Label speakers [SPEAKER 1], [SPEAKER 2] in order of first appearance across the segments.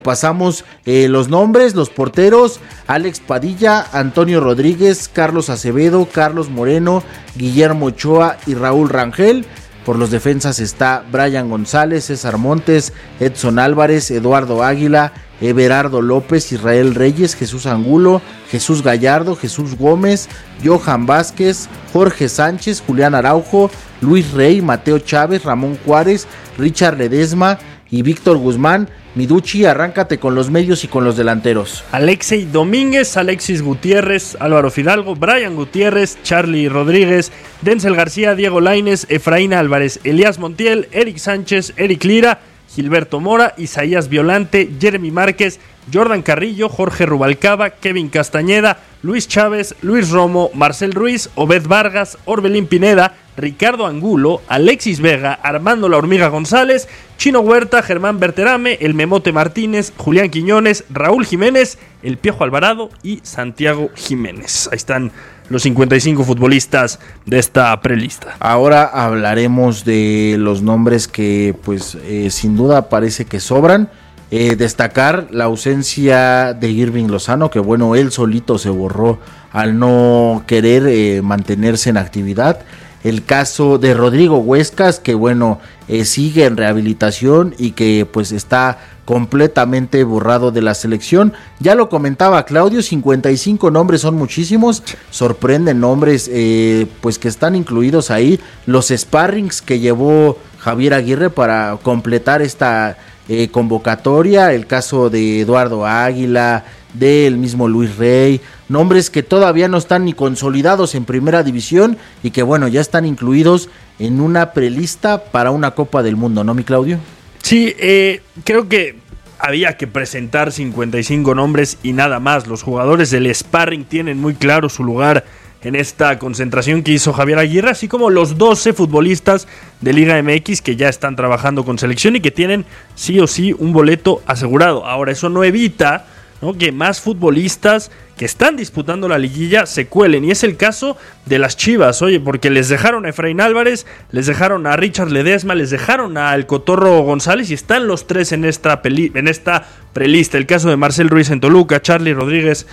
[SPEAKER 1] Pasamos los nombres, los porteros: Alex Padilla, Antonio Rodríguez, Carlos Acevedo, Carlos Moreno, Guillermo Ochoa y Raúl Rangel. Por los defensas está Brian González, César Montes, Edson Álvarez, Eduardo Águila, Everardo López, Israel Reyes, Jesús Angulo, Jesús Gallardo, Jesús Gómez, Johan Vázquez, Jorge Sánchez, Julián Araujo, Luis Rey, Mateo Chávez, Ramón Juárez, Richard Ledesma y Víctor Guzmán. Miducci, arráncate con los medios y con los delanteros.
[SPEAKER 2] Alexei Domínguez, Alexis Gutiérrez, Álvaro Fidalgo, Brian Gutiérrez, Charlie Rodríguez, Denzel García, Diego Lainez, Efraín Álvarez, Elías Montiel, Eric Sánchez, Eric Lira, Gilberto Mora, Isaías Violante, Jeremy Márquez, Jordan Carrillo, Jorge Rubalcaba, Kevin Castañeda, Luis Chávez, Luis Romo, Marcel Ruiz, Obed Vargas, Orbelín Pineda, Ricardo Angulo, Alexis Vega, Armando La Hormiga González, Chino Huerta, Germán Berterame, El Memote Martínez, Julián Quiñones, Raúl Jiménez, El Piojo Alvarado y Santiago Jiménez. Ahí están los 55 futbolistas de esta prelista.
[SPEAKER 1] Ahora hablaremos de los nombres que pues sin duda parece que sobran. Destacar la ausencia de Irving Lozano, que bueno, él solito se borró al no querer mantenerse en actividad. El caso de Rodrigo Huescas, que bueno, sigue en rehabilitación y que pues está completamente borrado de la selección. Ya lo comentaba Claudio, 55 nombres son muchísimos. Sorprenden nombres pues que están incluidos ahí. Los sparrings que llevó Javier Aguirre para completar esta convocatoria. El caso de Eduardo Águila, del mismo Luis Rey, nombres que todavía no están ni consolidados en primera división y que bueno, ya están incluidos en una prelista para una Copa del Mundo, ¿no, mi Claudio?
[SPEAKER 2] Sí, creo que había que presentar 55 nombres y nada más. Los jugadores del sparring tienen muy claro su lugar en esta concentración que hizo Javier Aguirre, así como los 12 futbolistas de Liga MX que ya están trabajando con selección y que tienen sí o sí un boleto asegurado. Ahora, eso no evita, ¿no?, que más futbolistas que están disputando la liguilla se cuelen, y es el caso de las Chivas, oye, porque les dejaron a Efraín Álvarez, les dejaron a Richard Ledesma, les dejaron a El Cotorro González y están los tres en esta prelista. El caso de Marcel Ruiz en Toluca, Charlie Rodríguez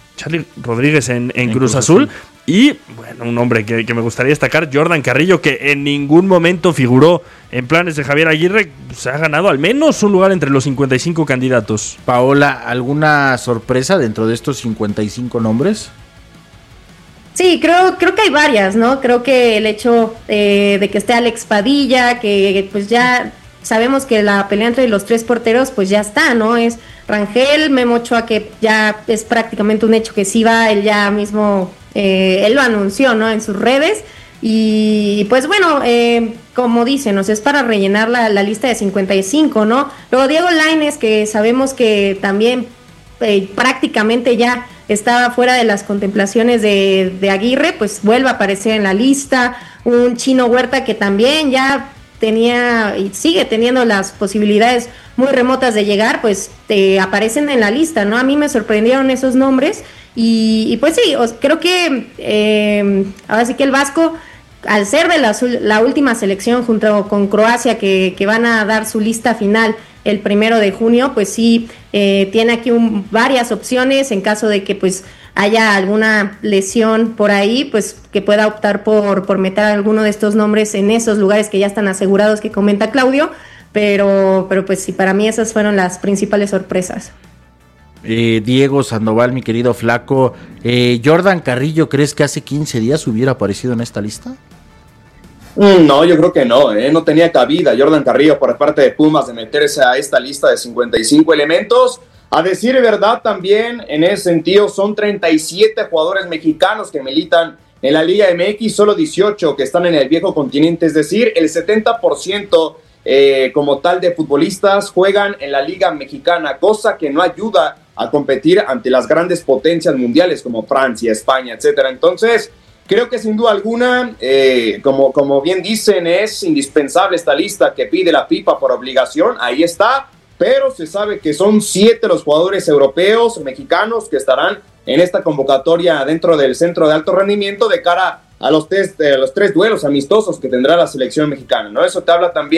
[SPEAKER 2] en Cruz Azul. Y, bueno, un hombre que me gustaría destacar, Jordan Carrillo, que en ningún momento figuró en planes de Javier Aguirre, se ha ganado al menos un lugar entre los 55 candidatos.
[SPEAKER 1] Paola, ¿alguna sorpresa dentro de estos 55 nombres?
[SPEAKER 3] Sí, creo que hay varias, ¿no? Creo que el hecho de que esté Alex Padilla, que pues ya sabemos que la pelea entre los tres porteros pues ya está, ¿no? Es Rangel, Memo Ochoa, que ya es prácticamente un hecho que sí va, él ya mismo, él lo anunció, ¿no?, en sus redes, y pues bueno, como dicen, es para rellenar la lista de 55, ¿no? Luego Diego Lainez, que sabemos que también prácticamente ya estaba fuera de las contemplaciones de Aguirre, pues vuelve a aparecer en la lista. Un Chino Huerta que también ya tenía y sigue teniendo las posibilidades muy remotas de llegar, pues aparecen en la lista, ¿no? A mí me sorprendieron esos nombres y pues sí, creo que ahora sí que el Vasco, al ser de la última selección junto con Croacia que van a dar su lista final el 1 de junio, pues sí, tiene aquí varias opciones en caso de que pues haya alguna lesión por ahí, pues que pueda optar por meter alguno de estos nombres en esos lugares que ya están asegurados que comenta Claudio, pero pues sí, para mí esas fueron las principales sorpresas.
[SPEAKER 1] Diego Sandoval, mi querido flaco, Jordan Carrillo, ¿crees que hace 15 días hubiera aparecido en esta lista?
[SPEAKER 4] No, yo creo que no, no tenía cabida Jordan Carrillo por parte de Pumas de meterse a esta lista de 55 elementos. A decir verdad, también en ese sentido son 37 jugadores mexicanos que militan en la Liga MX, solo 18 que están en el viejo continente, es decir, el 70% como tal de futbolistas juegan en la Liga Mexicana, cosa que no ayuda a competir ante las grandes potencias mundiales como Francia, España, etcétera. Entonces, creo que sin duda alguna, como bien dicen, es indispensable esta lista que pide la FIFA por obligación, ahí está, pero se sabe que son 7 los jugadores europeos, mexicanos, que estarán en esta convocatoria dentro del centro de alto rendimiento de cara a los tres duelos amistosos que tendrá la selección mexicana, ¿no? Eso te habla también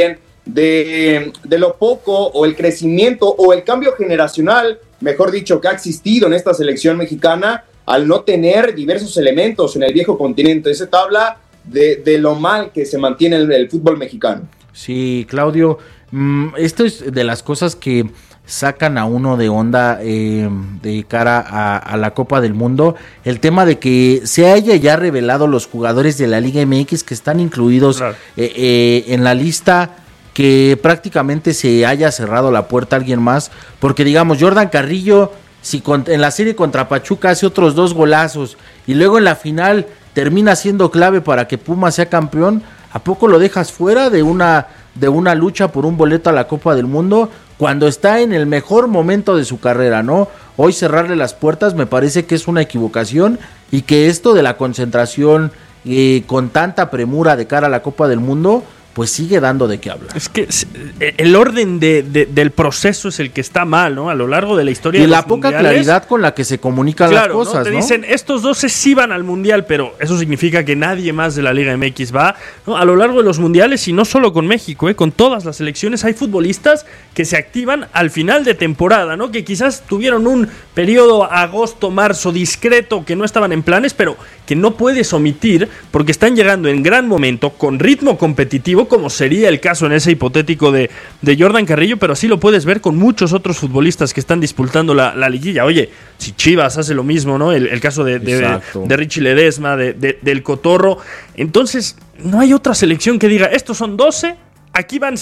[SPEAKER 4] de lo poco o el crecimiento o el cambio generacional, mejor dicho, que ha existido en esta selección mexicana al no tener diversos elementos en el viejo continente. Eso te habla de lo mal que se mantiene el fútbol mexicano.
[SPEAKER 1] Sí, Claudio, esto es de las cosas que sacan a uno de onda de cara a la Copa del Mundo, el tema de que se haya ya revelado los jugadores de la Liga MX que están incluidos, claro, en la lista, que prácticamente se haya cerrado la puerta a alguien más, porque digamos, Jordan Carrillo, si en la serie contra Pachuca hace otros 2 golazos y luego en la final termina siendo clave para que Pumas sea campeón, ¿a poco lo dejas fuera de una lucha por un boleto a la Copa del Mundo cuando está en el mejor momento de su carrera, ¿no? Hoy cerrarle las puertas me parece que es una equivocación, y que esto de la concentración con tanta premura de cara a la Copa del Mundo pues sigue dando de qué hablar.
[SPEAKER 2] Es que el orden del proceso es el que está mal, ¿no? A lo largo de la historia
[SPEAKER 1] y
[SPEAKER 2] de
[SPEAKER 1] la
[SPEAKER 2] los
[SPEAKER 1] poca
[SPEAKER 2] mundiales,
[SPEAKER 1] claridad con la que se comunican, claro, las cosas,
[SPEAKER 2] ¿no? Te
[SPEAKER 1] ¿no?
[SPEAKER 2] dicen, estos 12 sí van al Mundial, pero eso significa que nadie más de la Liga MX va, ¿no? A lo largo de los mundiales, y no solo con México, con todas las selecciones hay futbolistas que se activan al final de temporada, ¿no? Que quizás tuvieron un periodo agosto-marzo discreto, que no estaban en planes, pero que no puedes omitir porque están llegando en gran momento, con ritmo competitivo, como sería el caso en ese hipotético de Jordan Carrillo, pero así lo puedes ver con muchos otros futbolistas que están disputando la liguilla. Oye, si Chivas hace lo mismo, ¿no? El caso de Richie Ledesma, del Cotorro. Entonces, no hay otra selección que diga, estos son 12, aquí van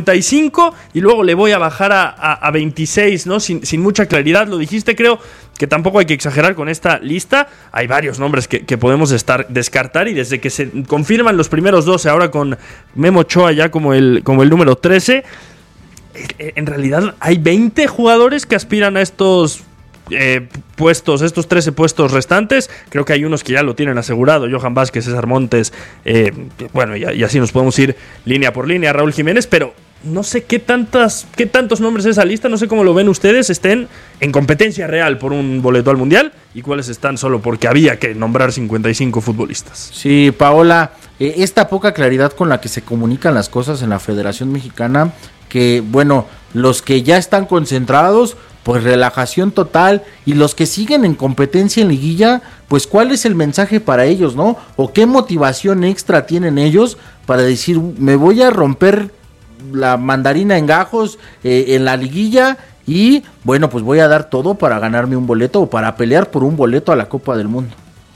[SPEAKER 2] 55 y luego le voy a bajar a 26, ¿no? Sin mucha claridad. Lo dijiste, creo que tampoco hay que exagerar con esta lista. Hay varios nombres que podemos descartar, y desde que se confirman los primeros 12, ahora con Memo Ochoa ya como el número 13, en realidad hay 20 jugadores que aspiran a estos puestos, estos 13 puestos restantes. Creo que hay unos que ya lo tienen asegurado: Johan Vázquez, César Montes, bueno, y así nos podemos ir línea por línea, Raúl Jiménez, pero no sé qué tantos nombres de esa lista, no sé cómo lo ven ustedes, estén en competencia real por un boleto al Mundial, y cuáles están solo porque había que nombrar 55 futbolistas.
[SPEAKER 1] Sí, Paola, esta poca claridad con la que se comunican las cosas en la Federación Mexicana, que bueno, los que ya están concentrados, pues relajación total, y los que siguen en competencia en liguilla, pues cuál es el mensaje para ellos, ¿no? O qué motivación extra tienen ellos para decir, me voy a romper la mandarina en gajos en la liguilla, y bueno, pues voy a dar todo para ganarme un boleto o para pelear por un boleto a la Copa del Mundo.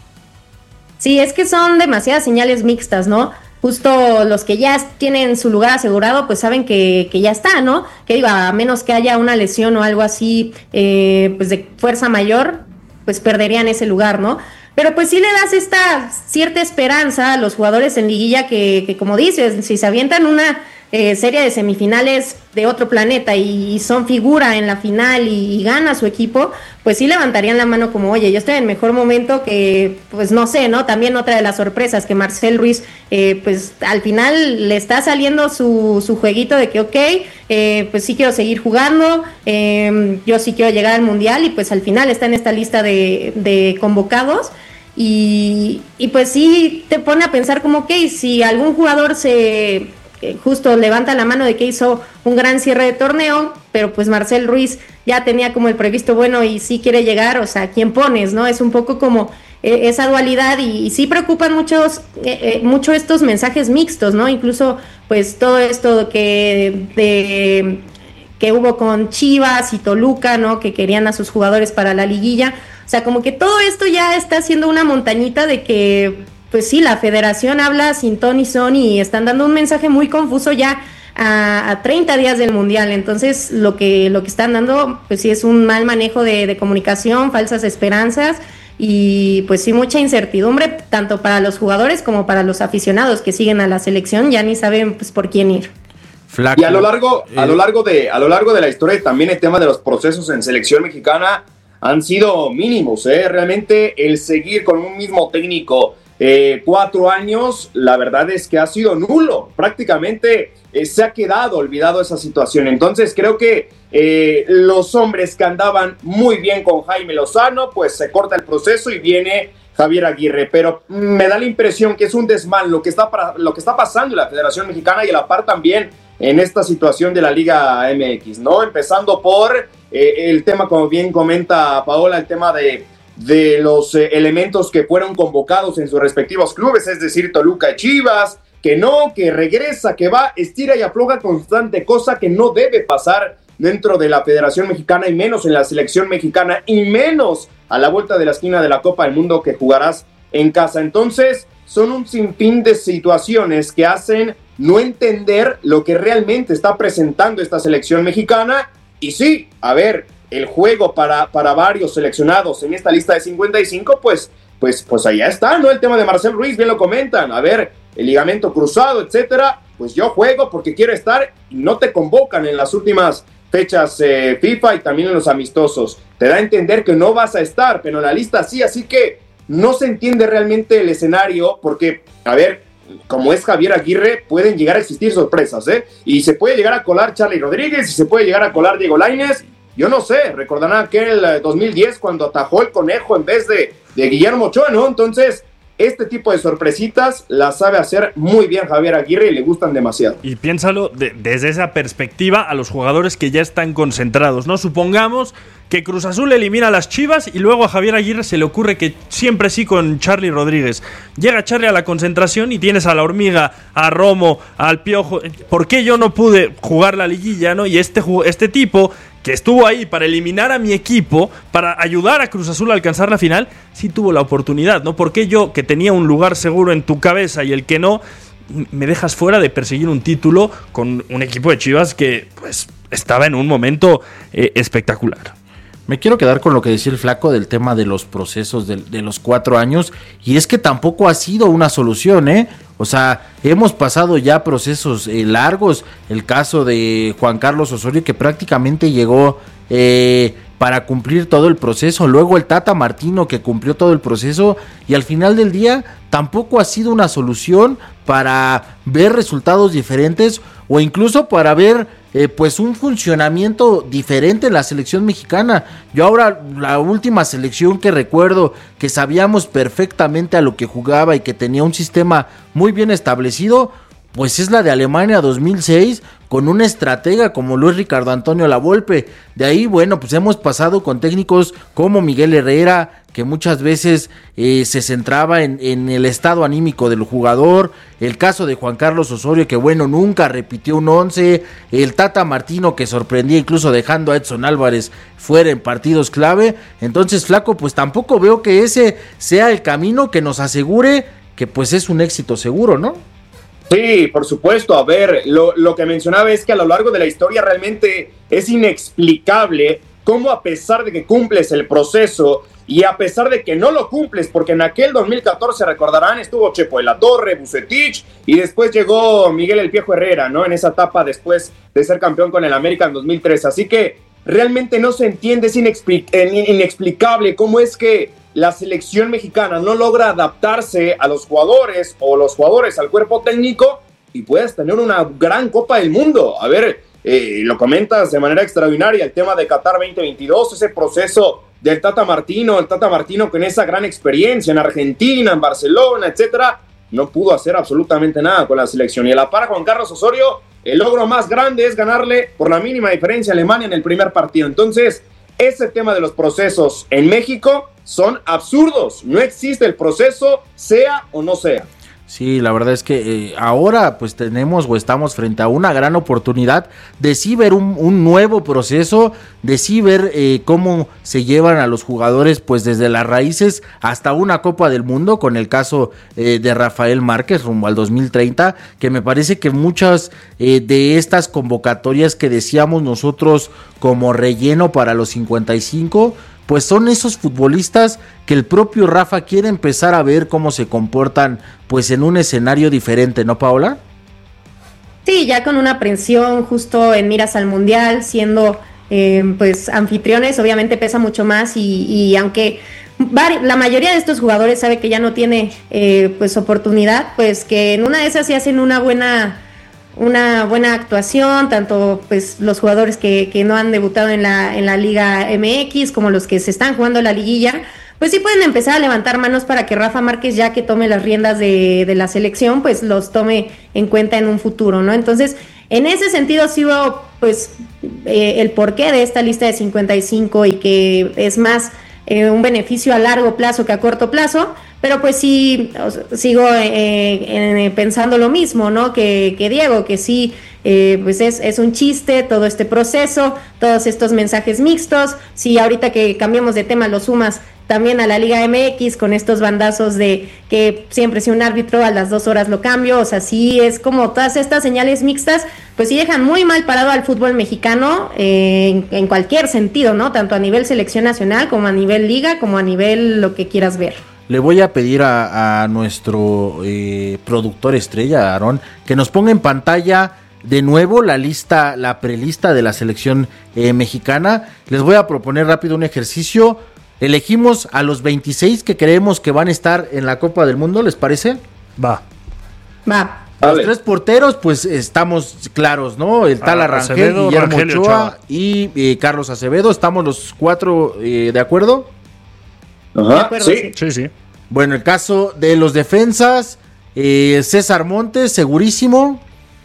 [SPEAKER 3] Sí, es que son demasiadas señales mixtas, ¿no? Justo los que ya tienen su lugar asegurado, pues saben que ya está, ¿no? Que digo, a menos que haya una lesión o algo así, pues de fuerza mayor, pues perderían ese lugar, ¿no? Pero pues sí le das esta cierta esperanza a los jugadores en liguilla que como dices, si se avientan una serie de semifinales de otro planeta y son figura en la final y gana su equipo, pues sí levantarían la mano como, oye, yo estoy en mejor momento que, pues no sé, ¿no? También otra de las sorpresas, que Marcel Ruiz, pues al final le está saliendo su jueguito de que, ok, pues sí quiero seguir jugando, yo sí quiero llegar al Mundial, y pues al final está en esta lista de convocados. Y pues sí te pone a pensar como, ok, si algún jugador justo levanta la mano de que hizo un gran cierre de torneo, pero pues Marcel Ruiz ya tenía como el previsto bueno y sí quiere llegar, o sea, ¿quién pones, no? Es un poco como esa dualidad, y sí preocupan mucho estos mensajes mixtos, ¿no? Incluso pues todo esto que hubo con Chivas y Toluca, ¿no? Que querían a sus jugadores para la liguilla. O sea, como que todo esto ya está haciendo una montañita de que, pues sí, la federación habla sin ton ni son, y están dando un mensaje muy confuso ya a 30 días del Mundial. Entonces, lo que están dando, pues sí, es un mal manejo de comunicación, falsas esperanzas, y pues sí, mucha incertidumbre, tanto para los jugadores como para los aficionados que siguen a la selección, ya ni saben pues por quién ir.
[SPEAKER 4] Flaco. Y a lo largo de la historia, también el tema de los procesos en selección mexicana han sido mínimos, Realmente el seguir con un mismo técnico 4 años, la verdad es que ha sido nulo. Prácticamente se ha quedado olvidado esa situación. Entonces creo que los hombres que andaban muy bien con Jaime Lozano, pues se corta el proceso y viene Javier Aguirre, pero me da la impresión que es un desmán lo que está pasando en la Federación Mexicana, y a la par también en esta situación de la Liga MX, ¿no? Empezando por el tema, como bien comenta Paola, el tema de los elementos que fueron convocados en sus respectivos clubes, es decir, Toluca y Chivas, que no, que regresa, que va, estira y afloja constante, cosa que no debe pasar dentro de la Federación Mexicana y menos en la selección mexicana y menos a la vuelta de la esquina de la Copa del Mundo que jugarás en casa. Entonces, son un sinfín de situaciones que hacen no entender lo que realmente está presentando esta selección mexicana. Y sí, a ver, el juego para varios seleccionados en esta lista de 55, pues allá está, ¿no? El tema de Marcel Ruiz, bien lo comentan. A ver, el ligamento cruzado, etcétera. Pues yo juego porque quiero estar y no te convocan en las últimas fechas FIFA y también en los amistosos. Te da a entender que no vas a estar, pero en la lista sí, así que no se entiende realmente el escenario porque, a ver, como es Javier Aguirre, pueden llegar a existir sorpresas, y se puede llegar a colar Charly Rodríguez y se puede llegar a colar Diego Lainez. Yo no sé, recordarán aquel 2010 cuando atajó el Conejo en vez de Guillermo Ochoa, ¿no? Entonces, este tipo de sorpresitas las sabe hacer muy bien Javier Aguirre y le gustan demasiado.
[SPEAKER 2] Y piénsalo desde esa perspectiva a los jugadores que ya están concentrados, ¿no? Supongamos que Cruz Azul elimina a las Chivas y luego a Javier Aguirre se le ocurre que siempre sí con Charly Rodríguez. Llega Charly a la concentración y tienes a la Hormiga, a Romo, al Piojo. ¿Por qué yo no pude jugar la liguilla, no? Y este tipo que estuvo ahí para eliminar a mi equipo, para ayudar a Cruz Azul a alcanzar la final, sí tuvo la oportunidad, ¿no? ¿Por qué yo, que tenía un lugar seguro en tu cabeza y el que no, me dejas fuera de perseguir un título con un equipo de Chivas que, pues, estaba en un momento espectacular?
[SPEAKER 1] Me quiero quedar con lo que decía el Flaco del tema de los procesos de los 4 años, y es que tampoco ha sido una solución, O sea, hemos pasado ya procesos largos, el caso de Juan Carlos Osorio que prácticamente llegó para cumplir todo el proceso, luego el Tata Martino que cumplió todo el proceso y al final del día tampoco ha sido una solución para ver resultados diferentes o incluso para ver pues un funcionamiento diferente en la selección mexicana. Yo ahora la última selección que recuerdo que sabíamos perfectamente a lo que jugaba y que tenía un sistema muy bien establecido, pues es la de Alemania 2006 con un estratega como Luis Ricardo Antonio Lavolpe. De ahí, bueno, pues hemos pasado con técnicos como Miguel Herrera, que muchas veces se centraba en el estado anímico del jugador. El caso de Juan Carlos Osorio, que bueno, nunca repitió un 11. El Tata Martino, que sorprendía incluso dejando a Edson Álvarez fuera en partidos clave. Entonces, Flaco, pues tampoco veo que ese sea el camino que nos asegure que pues es un éxito seguro, ¿no?
[SPEAKER 4] Sí, por supuesto. A ver, lo que mencionaba es que a lo largo de la historia realmente es inexplicable cómo, a pesar de que cumples el proceso y a pesar de que no lo cumples, porque en aquel 2014, recordarán, estuvo Chepo de la Torre, Vucetich y después llegó Miguel El Piojo Herrera, ¿no? En esa etapa después de ser campeón con el América en 2003. Así que realmente no se entiende, es inexplicable cómo es que la selección mexicana no logra adaptarse a los jugadores o los jugadores al cuerpo técnico y puedes tener una gran Copa del Mundo. A ver, lo comentas de manera extraordinaria, el tema de Qatar 2022, ese proceso del Tata Martino, el Tata Martino con esa gran experiencia en Argentina, en Barcelona, etcétera, no pudo hacer absolutamente nada con la selección. Y a la par, Juan Carlos Osorio, el logro más grande es ganarle por la mínima diferencia a Alemania en el primer partido. Entonces, ese tema de los procesos en México son absurdos. No existe el proceso, sea o no sea.
[SPEAKER 1] Sí, la verdad es que ahora pues tenemos o estamos frente a una gran oportunidad de sí ver un nuevo proceso, de sí ver cómo se llevan a los jugadores pues desde las raíces hasta una Copa del Mundo, con el caso de Rafael Márquez rumbo al 2030, que me parece que muchas de estas convocatorias que decíamos nosotros como relleno para los 55, pues son esos futbolistas que el propio Rafa quiere empezar a ver cómo se comportan pues en un escenario diferente, ¿no, Paola?
[SPEAKER 3] Sí, ya con una presión justo en miras al Mundial, siendo pues anfitriones, obviamente pesa mucho más y aunque la mayoría de estos jugadores sabe que ya no tiene pues oportunidad, pues que en una de esas sí hacen una buena actuación, tanto pues los jugadores que no han debutado en la Liga MX como los que se están jugando la liguilla, pues sí pueden empezar a levantar manos para que Rafa Márquez, ya que tome las riendas de la selección, pues los tome en cuenta en un futuro, ¿no? Entonces, en ese sentido sí veo pues el porqué de esta lista de 55 y que es más un beneficio a largo plazo que a corto plazo, pero pues sí sigo pensando lo mismo, ¿no? Que Diego, que sí, pues es un chiste todo este proceso, todos estos mensajes mixtos. Si ahorita que cambiamos de tema lo sumas también a la Liga MX con estos bandazos de que siempre si un árbitro a las 2 horas lo cambio, o sea, sí es como todas estas señales mixtas, pues sí dejan muy mal parado al fútbol mexicano en cualquier sentido, ¿no? Tanto a nivel selección nacional como a nivel liga, como a nivel lo que quieras ver.
[SPEAKER 1] Le voy a pedir a nuestro productor estrella, Aarón, que nos ponga en pantalla de nuevo la prelista de la selección mexicana. Les voy a proponer rápido un ejercicio. Elegimos a los 26 que creemos que van a estar en la Copa del Mundo, ¿les parece?
[SPEAKER 2] Va.
[SPEAKER 1] Los 3 porteros, pues estamos claros, ¿no? El Tala Rangel,
[SPEAKER 2] Acevedo,
[SPEAKER 1] Guillermo
[SPEAKER 2] Rangel
[SPEAKER 1] Ochoa y Carlos Acevedo. ¿Estamos los 4 de acuerdo?
[SPEAKER 4] Ajá,
[SPEAKER 3] De acuerdo,
[SPEAKER 2] Sí.
[SPEAKER 1] Bueno, el caso de los defensas, César Montes, segurísimo.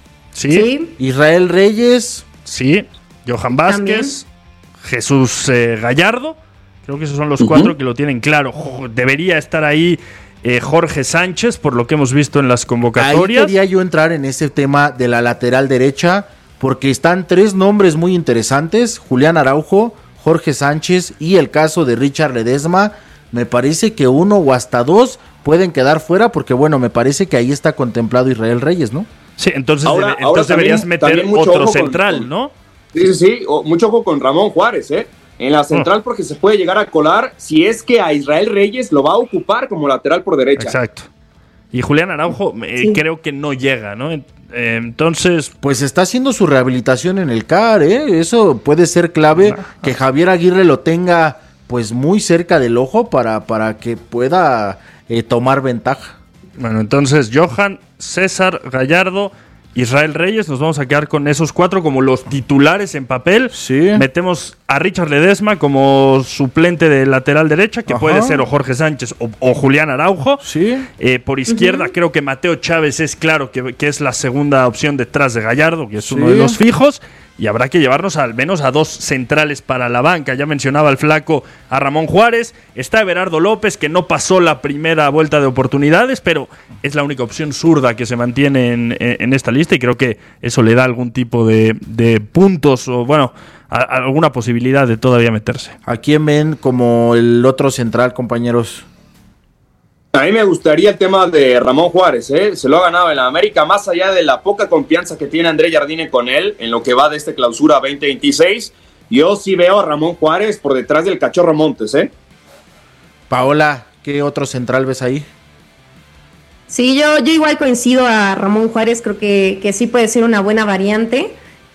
[SPEAKER 2] Sí.
[SPEAKER 1] Israel Reyes.
[SPEAKER 2] Sí. Johan Vázquez. Jesús Gallardo. Creo que esos son los 4 que lo tienen claro. Debería estar ahí Jorge Sánchez, por lo que hemos visto en las convocatorias.
[SPEAKER 1] Ahí quería yo entrar en ese tema de la lateral derecha, porque están 3 nombres muy interesantes: Julián Araujo, Jorge Sánchez y el caso de Richard Ledesma. Me parece que 1 o hasta 2 pueden quedar fuera, porque bueno, me parece que ahí está contemplado Israel Reyes, ¿no?
[SPEAKER 2] Sí, entonces,
[SPEAKER 4] ahora
[SPEAKER 2] deberías meter otro central, ¿no?
[SPEAKER 4] Sí, mucho ojo con Ramón Juárez, en la central, porque se puede llegar a colar si es que a Israel Reyes lo va a ocupar como lateral por derecha.
[SPEAKER 2] Exacto. Y Julián Araujo creo que no llega, ¿no? Entonces,
[SPEAKER 1] pues está haciendo su rehabilitación en el CAR, eso puede ser clave, que Javier Aguirre lo tenga pues muy cerca del ojo para que pueda tomar ventaja.
[SPEAKER 2] Bueno, entonces Johan, César Gallardo, Israel Reyes, nos vamos a quedar con esos 4 como los titulares en papel.
[SPEAKER 1] Sí.
[SPEAKER 2] Metemos a Richard Ledesma como suplente de lateral derecha, que puede ser o Jorge Sánchez o Julián Araujo.
[SPEAKER 1] Sí.
[SPEAKER 2] Por izquierda creo que Mateo Chávez es claro que es la segunda opción detrás de Gallardo, que es uno de los fijos. Y habrá que llevarnos al menos a 2 centrales para la banca. Ya mencionaba el flaco a Ramón Juárez. Está Everardo López, que no pasó la primera vuelta de oportunidades, pero es la única opción zurda que se mantiene en esta lista, y creo que eso le da algún tipo de puntos o, bueno, alguna posibilidad de todavía meterse.
[SPEAKER 1] ¿A quién ven como el otro central, compañeros?
[SPEAKER 4] A mí me gustaría el tema de Ramón Juárez, se lo ha ganado en la América, más allá de la poca confianza que tiene André Jardine con él en lo que va de este clausura 2026. Yo sí veo a Ramón Juárez por detrás del Cachorro Montes.
[SPEAKER 1] Paola, ¿qué otro central ves ahí?
[SPEAKER 3] Sí, yo igual coincido a Ramón Juárez, creo que sí puede ser una buena variante.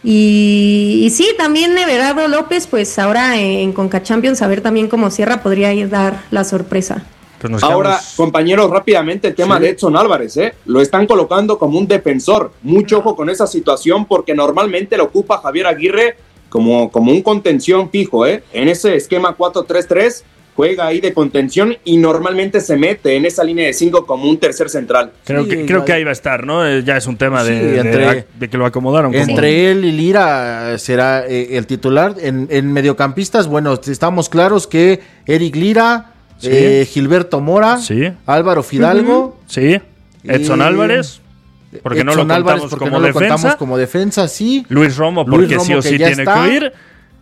[SPEAKER 3] Y sí, también Everardo López, pues ahora en Conca Champions, a ver también cómo cierra, podría ir dar la sorpresa.
[SPEAKER 2] Pues
[SPEAKER 4] ahora, compañeros, rápidamente el tema de Edson Álvarez, lo están colocando como un defensor. Mucho ojo con esa situación, porque normalmente lo ocupa Javier Aguirre como un contención fijo, en ese esquema 4-3-3 juega ahí de contención y normalmente se mete en esa línea de 5 como un tercer central.
[SPEAKER 2] Creo que ahí va a estar, ¿no? Ya es un tema de que lo acomodaron.
[SPEAKER 1] Entre él y Lira será el titular. En mediocampistas, bueno, estamos claros que Eric Lira, Gilberto Mora, Álvaro Fidalgo,
[SPEAKER 2] Edson Álvarez, porque no lo contamos como defensa,
[SPEAKER 1] sí.
[SPEAKER 2] Luis Romo, porque sí o sí tiene que ir.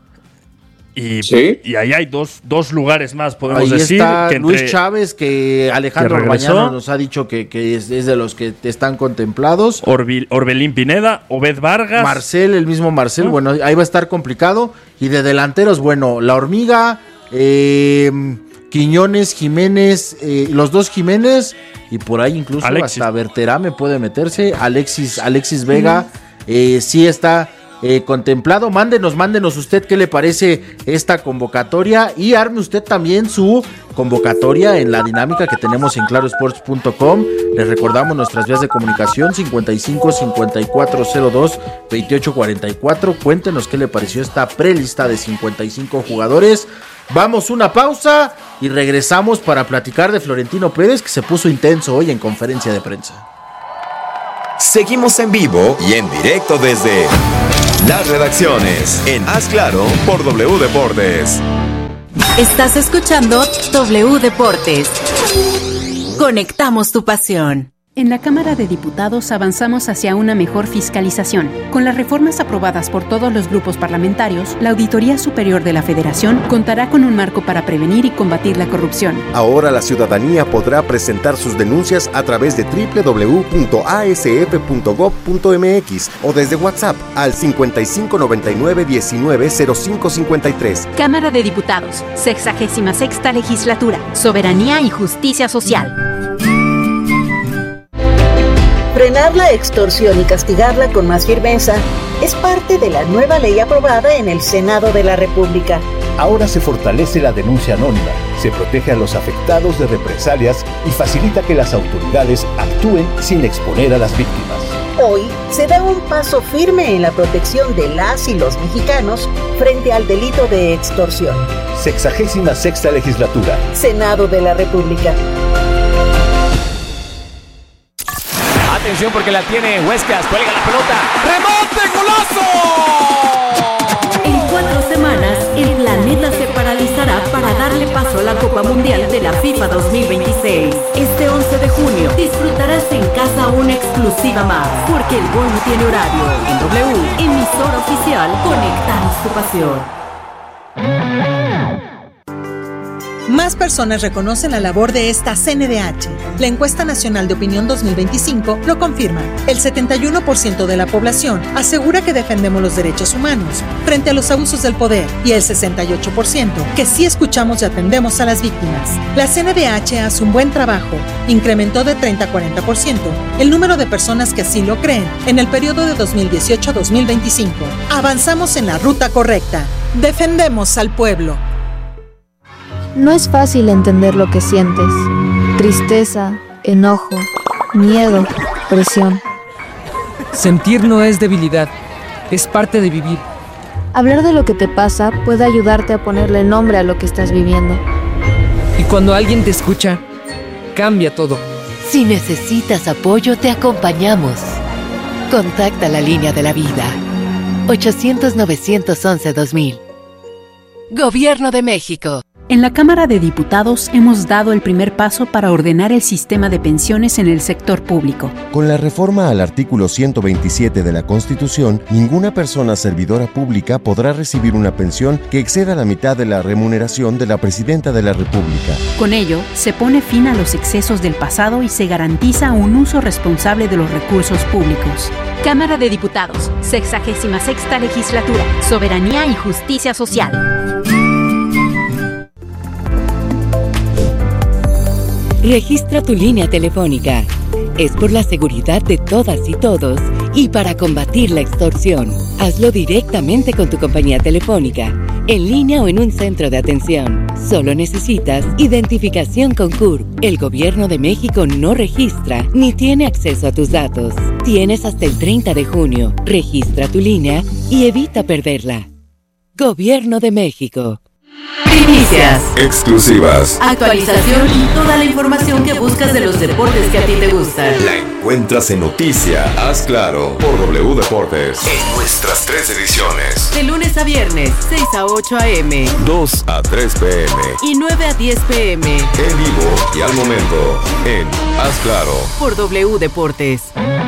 [SPEAKER 2] Y ahí hay dos lugares más, podemos decir.
[SPEAKER 1] Está que Luis Chávez, que Alejandro Orbañano nos ha dicho que es de los que están contemplados.
[SPEAKER 2] Orbelín Pineda, Obed Vargas.
[SPEAKER 1] El mismo Marcel, bueno, ahí va a estar complicado. Y de delanteros, bueno, La Hormiga, Quiñones, Jiménez, los 2 Jiménez, y por ahí incluso hasta Berterame puede meterse. Alexis Vega, sí está contemplado. Mándenos usted qué le parece esta convocatoria, y arme usted también su convocatoria en la dinámica que tenemos en clarosports.com. Les recordamos nuestras vías de comunicación: 55 5402 2844. Cuéntenos qué le pareció esta prelista de 55 jugadores. Vamos una pausa y regresamos para platicar de Florentino Pérez, que se puso intenso hoy en conferencia de prensa.
[SPEAKER 5] Seguimos en vivo y en directo desde las redacciones en Haz Claro por W Deportes.
[SPEAKER 6] Estás escuchando W Deportes. Conectamos tu pasión.
[SPEAKER 7] En la Cámara de Diputados avanzamos hacia una mejor fiscalización. Con las reformas aprobadas por todos los grupos parlamentarios, la Auditoría Superior de la Federación contará con un marco para prevenir y combatir la corrupción.
[SPEAKER 8] Ahora la ciudadanía podrá presentar sus denuncias a través de www.asf.gov.mx o desde WhatsApp al 5599190553.
[SPEAKER 7] Cámara de Diputados, 66ª Legislatura, Soberanía y Justicia Social.
[SPEAKER 9] Frenar la extorsión y castigarla con más firmeza es parte de la nueva ley aprobada en el Senado de la República.
[SPEAKER 10] Ahora se fortalece la denuncia anónima, se protege a los afectados de represalias y facilita que las autoridades actúen sin exponer a las víctimas.
[SPEAKER 9] Hoy se da un paso firme en la protección de las y los mexicanos frente al delito de extorsión.
[SPEAKER 10] 66ª Legislatura.
[SPEAKER 9] Senado de la República.
[SPEAKER 11] Atención porque la tiene Huescas, cuelga la pelota. ¡Remate, golazo!
[SPEAKER 6] En 4 semanas, el planeta se paralizará para darle paso a la Copa Mundial de la FIFA 2026. Este 11 de junio disfrutarás en casa una exclusiva más, porque el gol no tiene horario. En W, emisora oficial, conectamos tu pasión.
[SPEAKER 12] Más personas reconocen la labor de esta CNDH. La Encuesta Nacional de Opinión 2025 lo confirma. El 71% de la población asegura que defendemos los derechos humanos frente a los abusos del poder y el 68% que sí escuchamos y atendemos a las víctimas. La CNDH hace un buen trabajo. Incrementó de 30 a 40% el número de personas que así lo creen en el periodo de 2018 a 2025. Avanzamos en la ruta correcta. Defendemos al pueblo.
[SPEAKER 13] No es fácil entender lo que sientes. Tristeza, enojo, miedo, presión.
[SPEAKER 14] Sentir no es debilidad, es parte de vivir.
[SPEAKER 13] Hablar de lo que te pasa puede ayudarte a ponerle nombre a lo que estás viviendo.
[SPEAKER 14] Y cuando alguien te escucha, cambia todo.
[SPEAKER 6] Si necesitas apoyo, te acompañamos. Contacta la línea de la vida. 800-911-2000. Gobierno de México.
[SPEAKER 7] En la Cámara de Diputados hemos dado el primer paso para ordenar el sistema de pensiones en el sector público.
[SPEAKER 8] Con la reforma al artículo 127 de la Constitución, ninguna persona servidora pública podrá recibir una pensión que exceda la mitad de la remuneración de la Presidenta de la República.
[SPEAKER 7] Con ello, se pone fin a los excesos del pasado y se garantiza un uso responsable de los recursos públicos. Cámara de Diputados, 66ª Legislatura, Soberanía y Justicia Social.
[SPEAKER 6] Registra tu línea telefónica. Es por la seguridad de todas y todos y para combatir la extorsión. Hazlo directamente con tu compañía telefónica, en línea o en un centro de atención. Solo necesitas identificación con CURP. El Gobierno de México no registra ni tiene acceso a tus datos. Tienes hasta el 30 de junio. Registra tu línea y evita perderla. Gobierno de México. Primicias,
[SPEAKER 5] exclusivas,
[SPEAKER 6] actualización y toda la información que buscas de los deportes que a ti te gustan.
[SPEAKER 5] La encuentras en Noticia Haz Claro por W Deportes en nuestras 3 ediciones.
[SPEAKER 6] De lunes a viernes, 6 a 8 a.m.
[SPEAKER 5] 2 a 3 p.m.
[SPEAKER 6] y 9 a 10 p.m.
[SPEAKER 5] En vivo y al momento en Haz Claro
[SPEAKER 6] por W Deportes.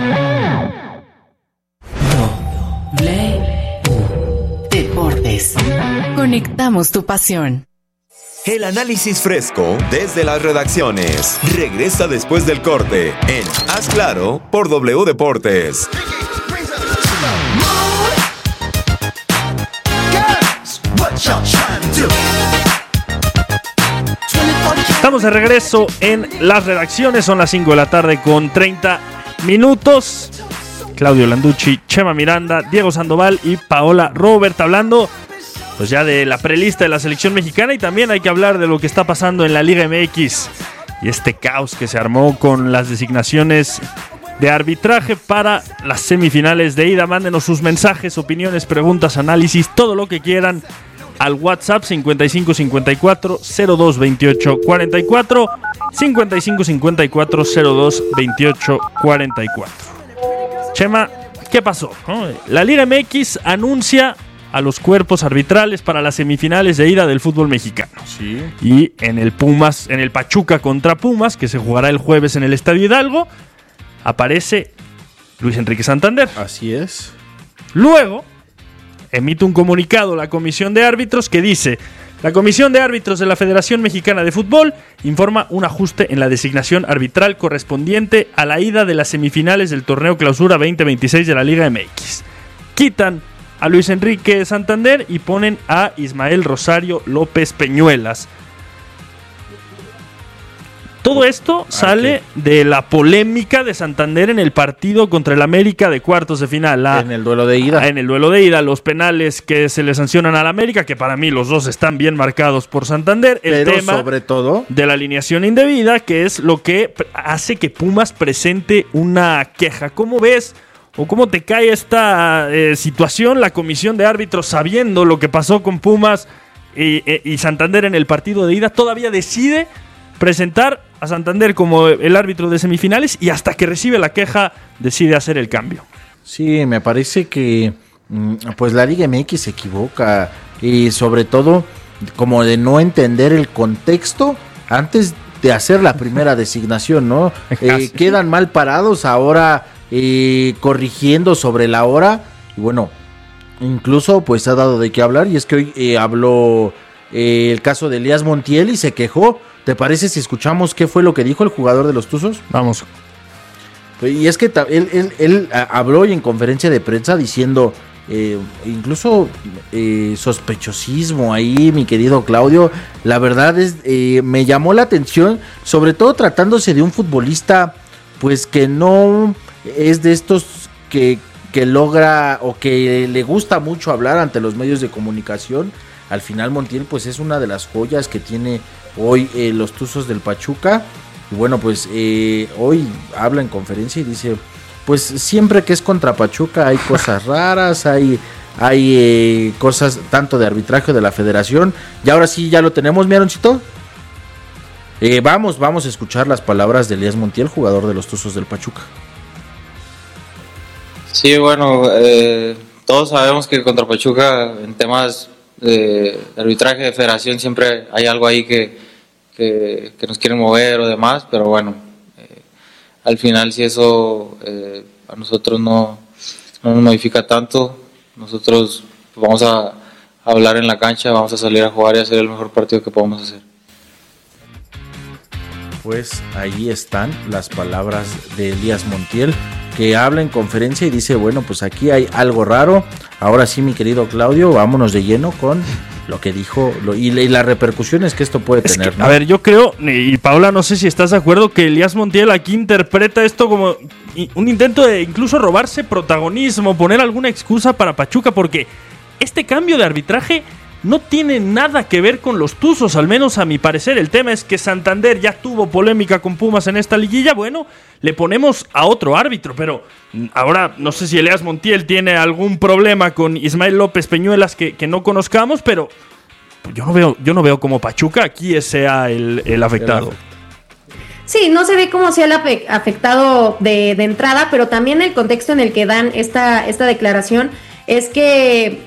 [SPEAKER 6] Deportes. Conectamos tu pasión.
[SPEAKER 5] El análisis fresco desde las redacciones. Regresa después del corte en Haz Claro por W Deportes.
[SPEAKER 2] Estamos de regreso en las redacciones. Son las 5 de la tarde con 30 minutos. Claudio Landucci, Chema Miranda, Diego Sandoval y Paola Robert hablando pues ya de la prelista de la selección mexicana, y también hay que hablar de lo que está pasando en la Liga MX y este caos que se armó con las designaciones de arbitraje para las semifinales de ida. Mándenos sus mensajes, opiniones, preguntas, análisis, todo lo que quieran al WhatsApp 55 54 02 28 44 55 54 02 28 44. Chema, ¿qué pasó? ¿No? La Liga MX anuncia a los cuerpos arbitrales para las semifinales de ida del fútbol mexicano.
[SPEAKER 1] Sí.
[SPEAKER 2] Y en el Pachuca contra Pumas, que se jugará el jueves en el Estadio Hidalgo, aparece Luis Enrique Santander.
[SPEAKER 1] Así es.
[SPEAKER 2] Luego, emite un comunicado la Comisión de Árbitros que dice: la Comisión de Árbitros de la Federación Mexicana de Fútbol informa un ajuste en la designación arbitral correspondiente a la ida de las semifinales del Torneo Clausura 2026 de la Liga MX. Quitan a Luis Enrique Santander y ponen a Ismael Rosario López Peñuelas. Todo esto sale de la polémica de Santander en el partido contra el América de cuartos de final.
[SPEAKER 1] En el duelo de ida.
[SPEAKER 2] En el duelo de ida, los penales que se le sancionan al América, que para mí los dos están bien marcados por Santander. El
[SPEAKER 1] Pero
[SPEAKER 2] tema
[SPEAKER 1] sobre todo
[SPEAKER 2] de la alineación indebida, que es lo que hace que Pumas presente una queja. ¿Cómo ves o cómo te cae esta situación? La comisión de árbitros, sabiendo lo que pasó con Pumas y Santander en el partido de ida, todavía decide presentar a Santander como el árbitro de semifinales y hasta que recibe la queja decide hacer el cambio.
[SPEAKER 1] Sí, me parece que pues la Liga MX se equivoca y sobre todo como de no entender el contexto antes de hacer la primera designación, ¿no? Quedan mal parados ahora corrigiendo sobre la hora y bueno, incluso pues ha dado de qué hablar y es que hoy habló el caso de Elías Montiel y se quejó. ¿Te parece si escuchamos qué fue lo que dijo el jugador de los Tuzos?
[SPEAKER 2] Vamos.
[SPEAKER 1] Y es que él habló y en conferencia de prensa diciendo incluso sospechosismo ahí, mi querido Claudio. La verdad es me llamó la atención, sobre todo tratándose de un futbolista pues que no es de estos que logra o que le gusta mucho hablar ante los medios de comunicación. Al final Montiel pues es una de las joyas que tiene hoy los Tuzos del Pachuca. Y bueno, pues hoy habla en conferencia y dice, pues siempre que es contra Pachuca hay cosas raras, hay cosas tanto de arbitraje de la federación. Y ahora sí, ya lo tenemos, mi Aaroncito. Vamos a escuchar las palabras de Elías Montiel, jugador de los Tuzos del Pachuca.
[SPEAKER 15] Sí, bueno, todos sabemos que contra Pachuca en temas de arbitraje de federación siempre hay algo ahí que nos quieren mover o demás, pero bueno, al final si eso a nosotros no nos modifica tanto, nosotros vamos a hablar en la cancha, vamos a salir a jugar y hacer el mejor partido que podamos hacer.
[SPEAKER 1] Pues ahí están las palabras de Elías Montiel, que habla en conferencia y dice, bueno, pues aquí hay algo raro. Ahora sí, mi querido Claudio, vámonos de lleno con lo que dijo y las repercusiones que esto puede tener, ¿no?
[SPEAKER 2] A ver, yo creo, y Paula, no sé si estás de acuerdo, que Elías Montiel aquí interpreta esto como un intento de incluso robarse protagonismo, poner alguna excusa para Pachuca, porque este cambio de arbitraje no tiene nada que ver con los Tuzos, al menos a mi parecer. El tema es que Santander ya tuvo polémica con Pumas en esta liguilla. Bueno, le ponemos a otro árbitro, pero ahora no sé si Elías Montiel tiene algún problema con Ismael López Peñuelas que no conozcamos, pero yo no veo como Pachuca aquí sea el afectado.
[SPEAKER 3] Sí, no se ve como sea el afectado de entrada, pero también el contexto en el que dan esta declaración es que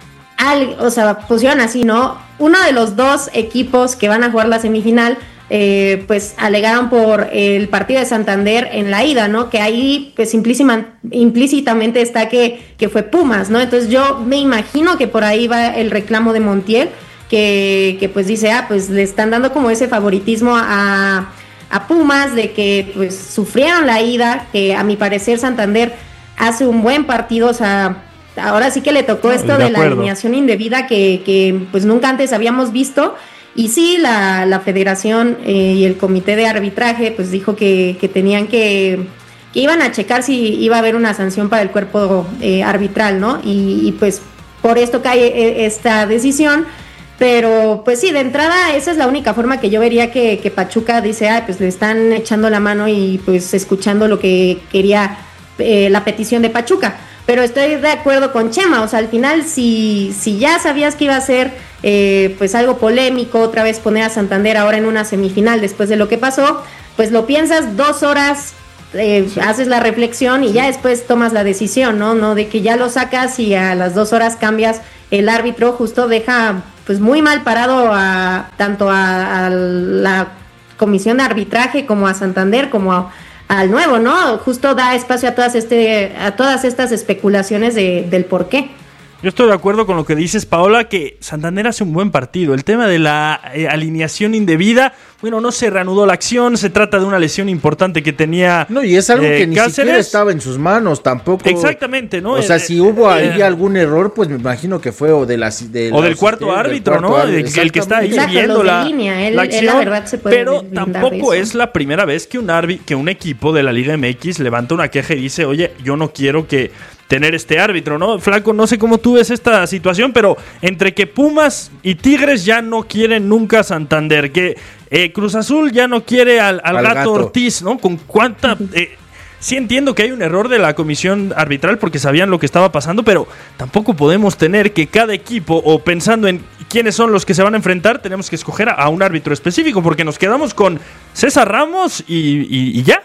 [SPEAKER 3] pusieron así, ¿no? Uno de los dos equipos que van a jugar la semifinal, pues alegaron por el partido de Santander en la ida, ¿no? Que ahí, pues implícitamente está que fue Pumas, ¿no? Entonces yo me imagino que por ahí va el reclamo de Montiel, que pues dice, pues le están dando como ese favoritismo a Pumas, de que pues sufrieron la ida, que a mi parecer Santander hace un buen partido, o sea, ahora sí que le tocó esto de la alineación indebida que pues nunca antes habíamos visto. Y sí, la federación y el comité de arbitraje pues dijo que tenían que iban a checar si iba a haber una sanción para el cuerpo arbitral, ¿no? Y pues por esto cae esta decisión. Pero pues sí, de entrada esa es la única forma que yo vería que Pachuca dice, pues le están echando la mano y pues escuchando lo que quería la petición de Pachuca. Pero estoy de acuerdo con Chema, o sea, al final si ya sabías que iba a ser pues algo polémico, otra vez poner a Santander ahora en una semifinal después de lo que pasó, pues lo piensas 2 horas haces la reflexión y ya después tomas la decisión, ¿no? De que ya lo sacas y a las 2 horas cambias el árbitro, justo deja pues muy mal parado tanto a la comisión de arbitraje como a Santander, como al nuevo, ¿no? Justo da espacio a todas estas especulaciones del por qué.
[SPEAKER 2] Yo estoy de acuerdo con lo que dices, Paola, que Santander hace un buen partido. El tema de la alineación indebida, bueno, no se reanudó la acción, se trata de una lesión importante que tenía
[SPEAKER 1] No, y es algo que ni
[SPEAKER 2] Cáceres.
[SPEAKER 1] siquiera estaba en sus manos, tampoco.
[SPEAKER 2] Exactamente, ¿no?
[SPEAKER 1] O sea, si hubo ahí algún error, pues me imagino que fue o del
[SPEAKER 2] cuarto árbitro, ¿no? El que está ahí viendo la acción,
[SPEAKER 3] la verdad se puede
[SPEAKER 2] pero tampoco es la primera vez que un equipo de la Liga MX levanta una queja y dice, oye, yo no quiero tener este árbitro, ¿no? Flaco, no sé cómo tú ves esta situación, pero entre que Pumas y Tigres ya no quieren nunca a Santander, que Cruz Azul ya no quiere al gato Ortiz, ¿no? Con cuánta... sí entiendo que hay un error de la comisión arbitral porque sabían lo que estaba pasando, pero tampoco podemos tener que cada equipo, o pensando en quiénes son los que se van a enfrentar, tenemos que escoger a un árbitro específico, porque nos quedamos con César Ramos y ya.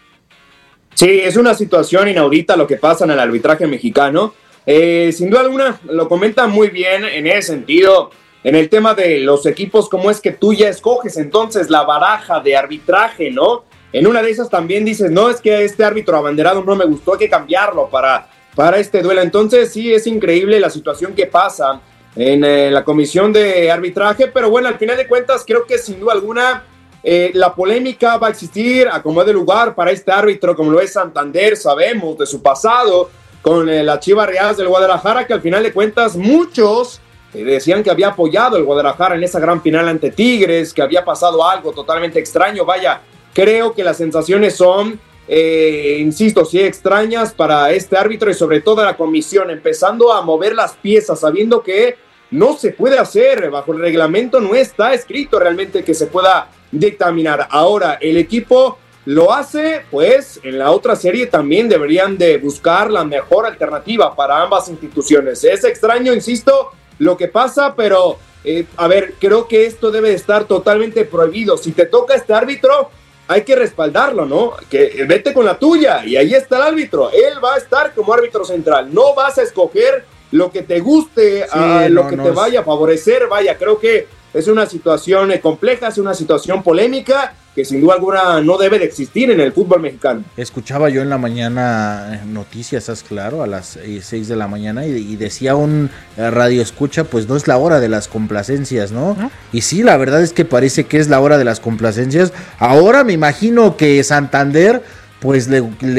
[SPEAKER 4] Sí, es una situación inaudita lo que pasa en el arbitraje mexicano. Sin duda alguna, lo comenta muy bien en ese sentido, en el tema de los equipos, cómo es que tú ya escoges entonces la baraja de arbitraje, ¿no? En una de esas también dices, no, es que este árbitro abanderado no me gustó, hay que cambiarlo para este duelo. Entonces sí, es increíble la situación que pasa en la comisión de arbitraje, pero bueno, al final de cuentas creo que sin duda alguna la polémica va a existir a como de lugar para este árbitro, como lo es Santander. Sabemos de su pasado con la Chivas Rayadas del Guadalajara, que al final de cuentas muchos decían que había apoyado el Guadalajara en esa gran final ante Tigres, que había pasado algo totalmente extraño. Vaya, creo que las sensaciones son, insisto, sí extrañas para este árbitro y sobre todo la comisión, empezando a mover las piezas, sabiendo que no se puede hacer, bajo el reglamento no está escrito realmente que se pueda dictaminar. Ahora, el equipo lo hace, pues en la otra serie también deberían de buscar la mejor alternativa para ambas instituciones. Es extraño, insisto, lo que pasa, pero a ver, creo que esto debe de estar totalmente prohibido. Si te toca este árbitro, hay que respaldarlo, ¿no? Que vete con la tuya y ahí está el árbitro. Él va a estar como árbitro central. No vas a escoger lo que te guste, te vaya a favorecer. Vaya, creo que es una situación compleja, es una situación polémica que sin duda alguna no debe de existir en el fútbol mexicano.
[SPEAKER 1] Escuchaba yo en la mañana noticias, ¿estás claro? A las 6 de la mañana y decía un radio escucha, pues no es la hora de las complacencias, ¿no? Y sí, la verdad es que parece que es la hora de las complacencias. Ahora me imagino que Santander pues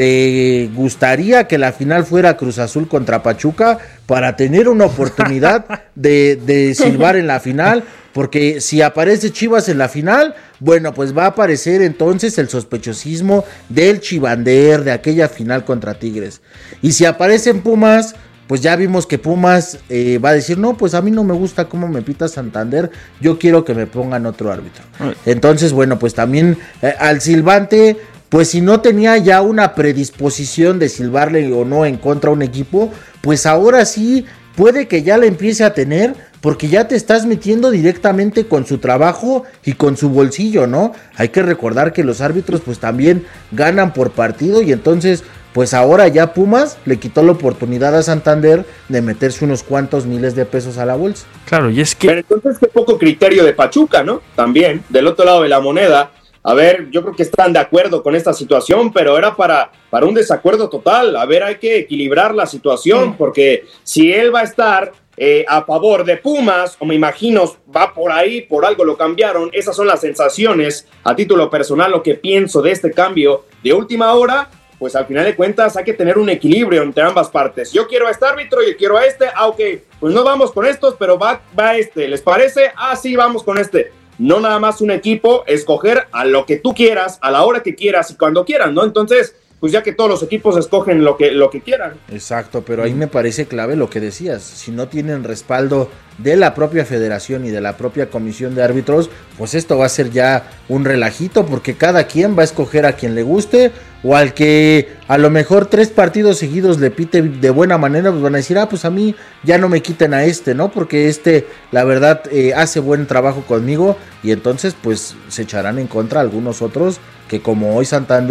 [SPEAKER 1] le gustaría que la final fuera Cruz Azul contra Pachuca para tener una oportunidad de silbar en la final, porque si aparece Chivas en la final, bueno, pues va a aparecer entonces el sospechosismo del Chivander, de aquella final contra Tigres. Y si aparecen Pumas, pues ya vimos que Pumas va a decir, no, pues a mí no me gusta cómo me pita Santander, yo quiero que me pongan otro árbitro. Entonces, bueno, pues también al silbante, pues si no tenía ya una predisposición de silbarle o no en contra a un equipo, pues ahora sí puede que ya la empiece a tener, porque ya te estás metiendo directamente con su trabajo y con su bolsillo, ¿no? Hay que recordar que los árbitros pues también ganan por partido y entonces pues ahora ya Pumas le quitó la oportunidad a Santander de meterse unos cuantos miles de pesos a la bolsa.
[SPEAKER 2] Claro, y es que...
[SPEAKER 4] Pero entonces qué poco criterio de Pachuca, ¿no? También, del otro lado de la moneda. A ver, yo creo que están de acuerdo con esta situación, pero era para un desacuerdo total. A ver, hay que equilibrar la situación, porque si él va a estar a favor de Pumas, o me imagino va por ahí, por algo lo cambiaron, esas son las sensaciones, a título personal, lo que pienso de este cambio de última hora, pues al final de cuentas hay que tener un equilibrio entre ambas partes. Yo quiero a este árbitro, yo quiero a este, ok, pues no vamos con estos, pero va este, ¿les parece? Sí, vamos con este. No nada más un equipo, escoger a lo que tú quieras, a la hora que quieras y cuando quieras, ¿no? Entonces, pues ya que todos los equipos escogen lo que quieran.
[SPEAKER 1] Exacto, pero ahí me parece clave lo que decías. Si no tienen respaldo de la propia federación y de la propia comisión de árbitros, pues esto va a ser ya un relajito, porque cada quien va a escoger a quien le guste, o al que a lo mejor 3 partidos seguidos le pite de buena manera, pues van a decir, pues a mí ya no me quiten a este, ¿no? Porque la verdad, hace buen trabajo conmigo, y entonces pues se echarán en contra algunos otros que, como hoy Santander,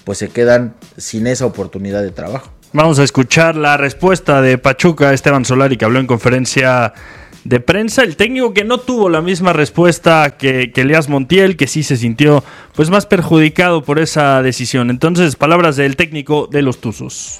[SPEAKER 1] pues se quedan sin esa oportunidad de trabajo.
[SPEAKER 2] Vamos a escuchar la respuesta de Pachuca, Esteban Solari, que habló en conferencia de prensa. El técnico que no tuvo la misma respuesta que Elías Montiel, que sí se sintió pues más perjudicado por esa decisión. Entonces, palabras del técnico de los Tuzos.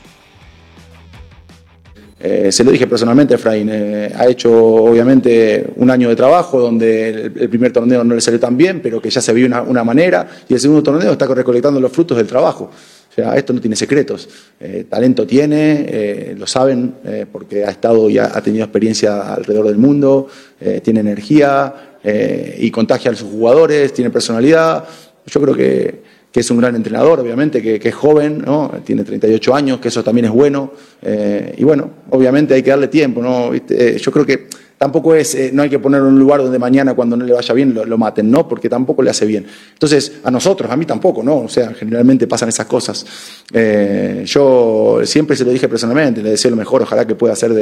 [SPEAKER 16] Se lo dije personalmente a Efraín, ha hecho obviamente un año de trabajo donde el primer torneo no le salió tan bien, pero que ya se vio una manera, y el segundo torneo está recolectando los frutos del trabajo. O sea, esto no tiene secretos, talento tiene, lo saben, porque ha estado y ha tenido experiencia alrededor del mundo, tiene energía y contagia a sus jugadores, tiene personalidad. Yo creo que es un gran entrenador, obviamente, que es joven, ¿no? Tiene 38 años, que eso también es bueno, y bueno, obviamente hay que darle tiempo, ¿no? Yo creo que tampoco no hay que ponerlo en un lugar donde mañana cuando no le vaya bien lo maten, ¿no? Porque tampoco le hace bien. Entonces, a nosotros, a mí tampoco, ¿no? O sea, generalmente pasan esas cosas. Yo siempre se lo dije personalmente, le deseo lo mejor, ojalá que pueda hacer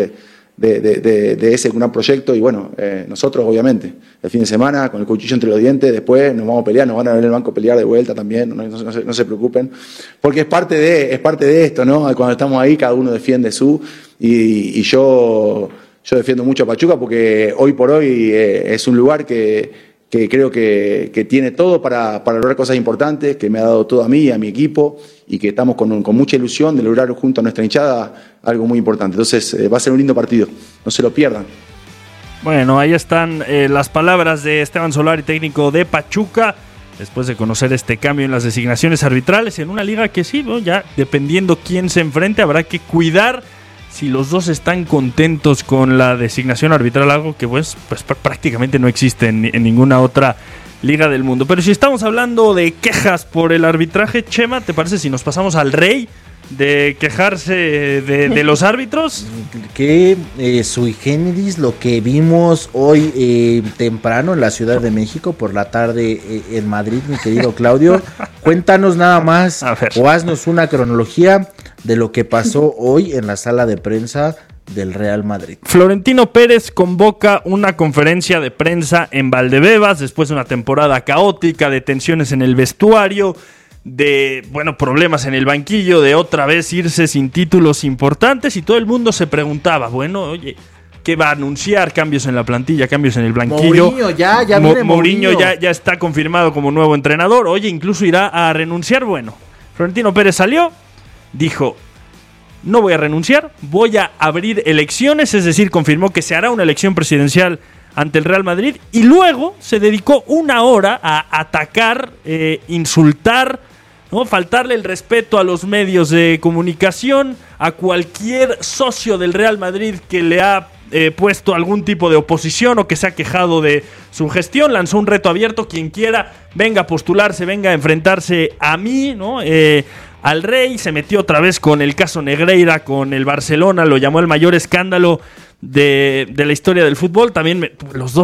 [SPEAKER 16] de ese gran proyecto, y bueno, nosotros obviamente, el fin de semana, con el cuchillo entre los dientes, después nos vamos a pelear, nos van a ver en el banco pelear de vuelta también, no se preocupen, porque es parte de esto, ¿no? Cuando estamos ahí, cada uno defiende y yo defiendo mucho a Pachuca porque hoy por hoy es un lugar que creo que tiene todo para lograr cosas importantes, que me ha dado todo a mí y a mi equipo, y que estamos con mucha ilusión de lograr junto a nuestra hinchada algo muy importante. Entonces va a ser un lindo partido, no se lo pierdan.
[SPEAKER 2] Bueno, ahí están las palabras de Esteban Solari, técnico de Pachuca, después de conocer este cambio en las designaciones arbitrales en una liga que sí, ¿no? Ya dependiendo quién se enfrente, habrá que cuidar si los dos están contentos con la designación arbitral, algo que pues prácticamente no existe en ninguna otra liga del mundo. Pero si estamos hablando de quejas por el arbitraje, Chema, ¿te parece si nos pasamos al rey de quejarse de los árbitros?
[SPEAKER 1] Que sui generis lo que vimos hoy temprano en la Ciudad de México, por la tarde en Madrid, mi querido Claudio. Cuéntanos nada más o haznos una cronología de lo que pasó hoy en la sala de prensa del Real Madrid.
[SPEAKER 2] Florentino Pérez convoca una conferencia de prensa en Valdebebas después de una temporada caótica, de tensiones en el vestuario, de problemas en el banquillo, de otra vez irse sin títulos importantes, y todo el mundo se preguntaba, oye, ¿qué va a anunciar? Cambios en la plantilla, cambios en el banquillo.
[SPEAKER 1] Mourinho, ya viene
[SPEAKER 2] Mourinho ya está confirmado como nuevo entrenador. Oye, incluso irá a renunciar. Bueno, Florentino Pérez salió, dijo: no voy a renunciar, voy a abrir elecciones, es decir, confirmó que se hará una elección presidencial ante el Real Madrid, y luego se dedicó una hora a atacar, insultar, ¿no? Faltarle el respeto a los medios de comunicación, a cualquier socio del Real Madrid que le ha puesto algún tipo de oposición o que se ha quejado de su gestión. Lanzó un reto abierto: quien quiera, venga a postularse, venga a enfrentarse a mí, ¿no? Al Rey. Se metió otra vez con el caso Negreira, con el Barcelona, lo llamó el mayor escándalo de la historia del fútbol. También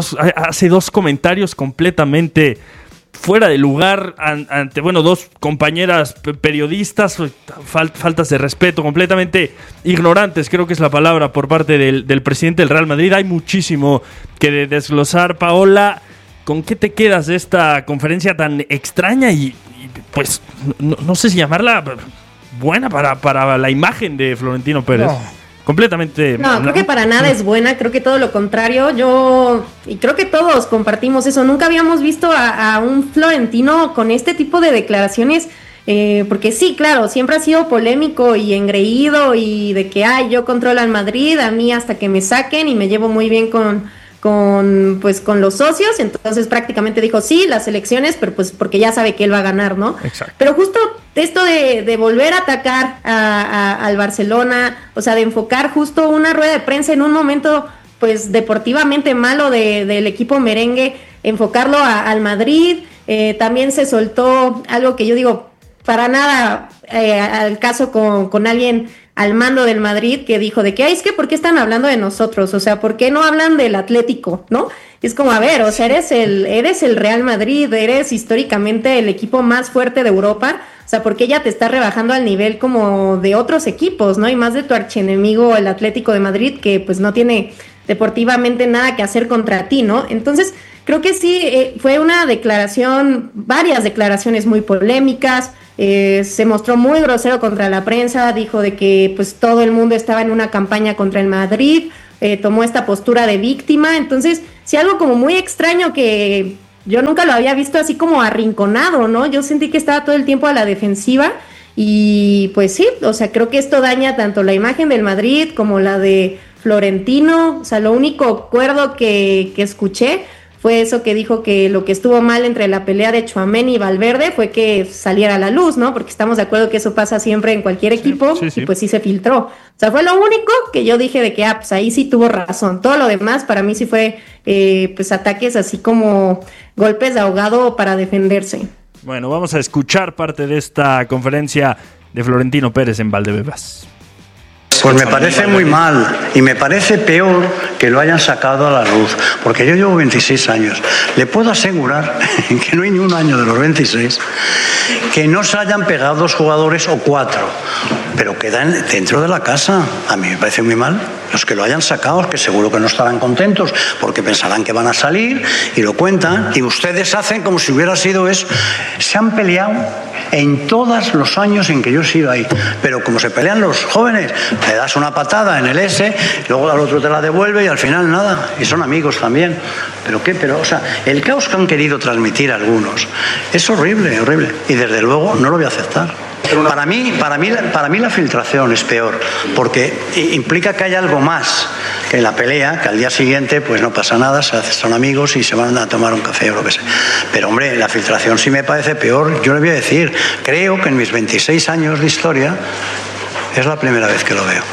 [SPEAKER 2] hace dos comentarios completamente fuera de lugar ante dos compañeras periodistas, faltas de respeto, completamente ignorantes, creo que es la palabra, por parte del presidente del Real Madrid. Hay muchísimo que desglosar. Paola, ¿con qué te quedas de esta conferencia tan extraña y pues no sé si llamarla buena para la imagen de Florentino Pérez? No. Completamente.
[SPEAKER 3] No, creo que para nada es buena, creo que todo lo contrario. Y creo que todos compartimos eso. Nunca habíamos visto a un Florentino con este tipo de declaraciones, porque sí, claro, siempre ha sido polémico y engreído, y de que yo controlo al Madrid, a mí hasta que me saquen, y me llevo muy bien con los socios. Entonces prácticamente dijo sí, las elecciones, pero pues porque ya sabe que él va a ganar, ¿no?
[SPEAKER 2] Exacto.
[SPEAKER 3] Pero justo esto de volver a atacar al Barcelona, o sea, de enfocar justo una rueda de prensa en un momento pues deportivamente malo del equipo merengue, enfocarlo al Madrid. También se soltó algo que yo digo, para nada al caso con alguien al mando del Madrid, que dijo de que, es que ¿por qué están hablando de nosotros? O sea, ¿por qué no hablan del Atlético? ¿No? Es como, a ver, o sea, eres el Real Madrid, eres históricamente el equipo más fuerte de Europa, o sea, ¿por qué ya te está rebajando al nivel como de otros equipos, ¿no? Y más de tu archienemigo, el Atlético de Madrid, que pues no tiene deportivamente nada que hacer contra ti, ¿no? Entonces, creo que sí, fue una declaración, varias declaraciones muy polémicas, se mostró muy grosero contra la prensa, dijo de que pues todo el mundo estaba en una campaña contra el Madrid, tomó esta postura de víctima, entonces, sí, algo como muy extraño que yo nunca lo había visto así como arrinconado, ¿no? Yo sentí que estaba todo el tiempo a la defensiva y pues sí, o sea, creo que esto daña tanto la imagen del Madrid como la de Florentino. O sea, lo único acuerdo que escuché fue eso que dijo, que lo que estuvo mal entre la pelea de Tchouaméni y Valverde fue que saliera a la luz, ¿no? Porque estamos de acuerdo que eso pasa siempre en cualquier equipo, y pues sí se filtró. O sea, fue lo único que yo dije de que, pues ahí sí tuvo razón. Todo lo demás para mí sí fue, pues ataques así como golpes de ahogado para defenderse.
[SPEAKER 2] Bueno, vamos a escuchar parte de esta conferencia de Florentino Pérez en Valdebebas.
[SPEAKER 17] Pues me parece muy mal y me parece peor que lo hayan sacado a la luz, porque yo llevo 26 años. Le puedo asegurar que no hay ni un año de los 26 que no se hayan pegado 2 jugadores o 4, pero quedan dentro de la casa. A mí me parece muy mal. Los que lo hayan sacado, que seguro que no estarán contentos porque pensarán que van a salir y lo cuentan, y ustedes hacen como si hubiera sido eso. Se han peleado en todos los años en que yo he sido ahí, pero como se pelean los jóvenes, le das una patada en el S, luego al otro te la devuelve y al final nada, y son amigos también. Pero, o sea, el caos que han querido transmitir algunos es horrible, horrible, y desde luego no lo voy a aceptar. Para mí la filtración es peor, porque implica que hay algo más que en la pelea, que al día siguiente pues no pasa nada, son amigos y se van a tomar un café o lo que sea. Pero hombre, la filtración sí me parece peor. Yo le voy a decir, creo que en mis 26 años de historia es la primera vez que lo veo.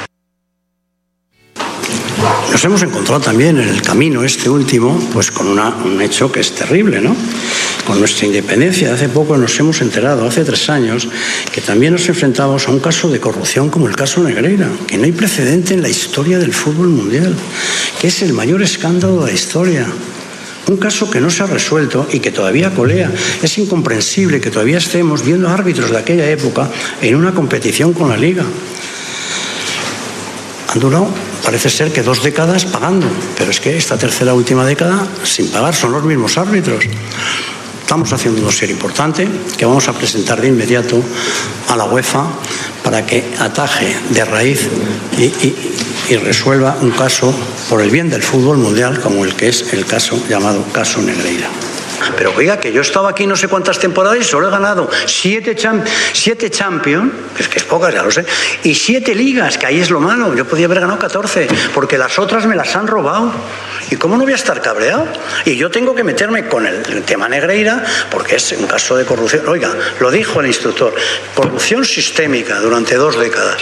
[SPEAKER 17] Nos hemos encontrado también en el camino este último, pues con un hecho que es terrible, ¿no? Con nuestra independencia. Hace poco nos hemos enterado, hace 3 años, que también nos enfrentamos a un caso de corrupción como el caso Negreira, que no hay precedente en la historia del fútbol mundial, que es el mayor escándalo de la historia. Un caso que no se ha resuelto y que todavía colea. Es incomprensible que todavía estemos viendo árbitros de aquella época en una competición con la Liga. Han durado, parece ser que 2 décadas pagando, pero es que esta tercera última década sin pagar, son los mismos árbitros. Estamos haciendo un dossier importante que vamos a presentar de inmediato a la UEFA para que ataje de raíz y resuelva un caso por el bien del fútbol mundial como el que es el caso llamado caso Negreira. Pero oiga, que yo he estado aquí no sé cuántas temporadas y solo he ganado 7 Champions, es que es pocas, ya lo sé, y 7 ligas, que ahí es lo malo. Yo podía haber ganado 14, porque las otras me las han robado. ¿Y cómo no voy a estar cabreado? Y yo tengo que meterme con el tema Negreira, porque es un caso de corrupción. Oiga, lo dijo el instructor, corrupción sistémica durante 2 décadas.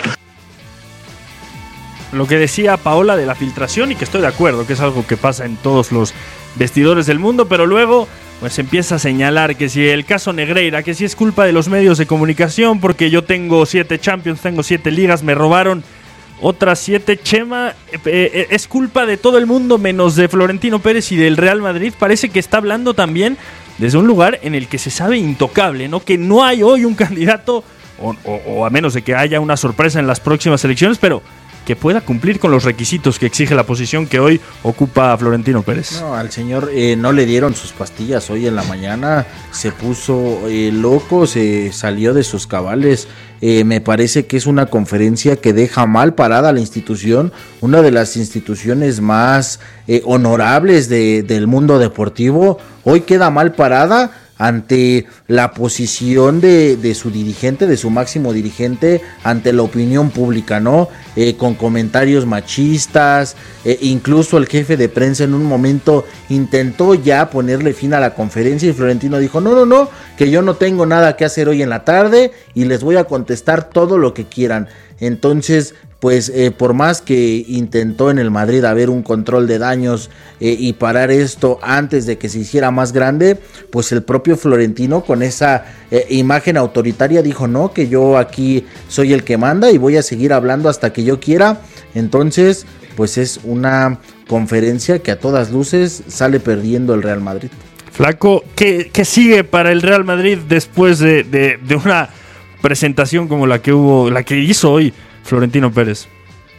[SPEAKER 2] Lo que decía Paola de la filtración, y que estoy de acuerdo, que es algo que pasa en todos los vestidores del mundo, pero luego pues empieza a señalar que si el caso Negreira, que si es culpa de los medios de comunicación, porque yo tengo 7 Champions, tengo 7 ligas, me robaron otras 7, Chema, es culpa de todo el mundo menos de Florentino Pérez y del Real Madrid. Parece que está hablando también desde un lugar en el que se sabe intocable, ¿no? Que no hay hoy un candidato, o a menos de que haya una sorpresa en las próximas elecciones, pero que pueda cumplir con los requisitos que exige la posición que hoy ocupa Florentino Pérez.
[SPEAKER 1] No, al señor no le dieron sus pastillas hoy en la mañana, se puso loco, se salió de sus cabales. Me parece que es una conferencia que deja mal parada a la institución, una de las instituciones más honorables del mundo deportivo. Hoy queda mal parada ante la posición de su dirigente, de su máximo dirigente, ante la opinión pública, ¿no? Con comentarios machistas, incluso el jefe de prensa en un momento intentó ya ponerle fin a la conferencia y Florentino dijo, no, que yo no tengo nada que hacer hoy en la tarde y les voy a contestar todo lo que quieran. Entonces, pues por más que intentó en el Madrid haber un control de daños y parar esto antes de que se hiciera más grande, pues el propio Florentino con esa imagen autoritaria dijo no, que yo aquí soy el que manda y voy a seguir hablando hasta que yo quiera. Entonces, pues es una conferencia que a todas luces sale perdiendo el Real Madrid.
[SPEAKER 2] Flaco, ¿qué sigue para el Real Madrid después de una presentación como la que hizo hoy Florentino Pérez?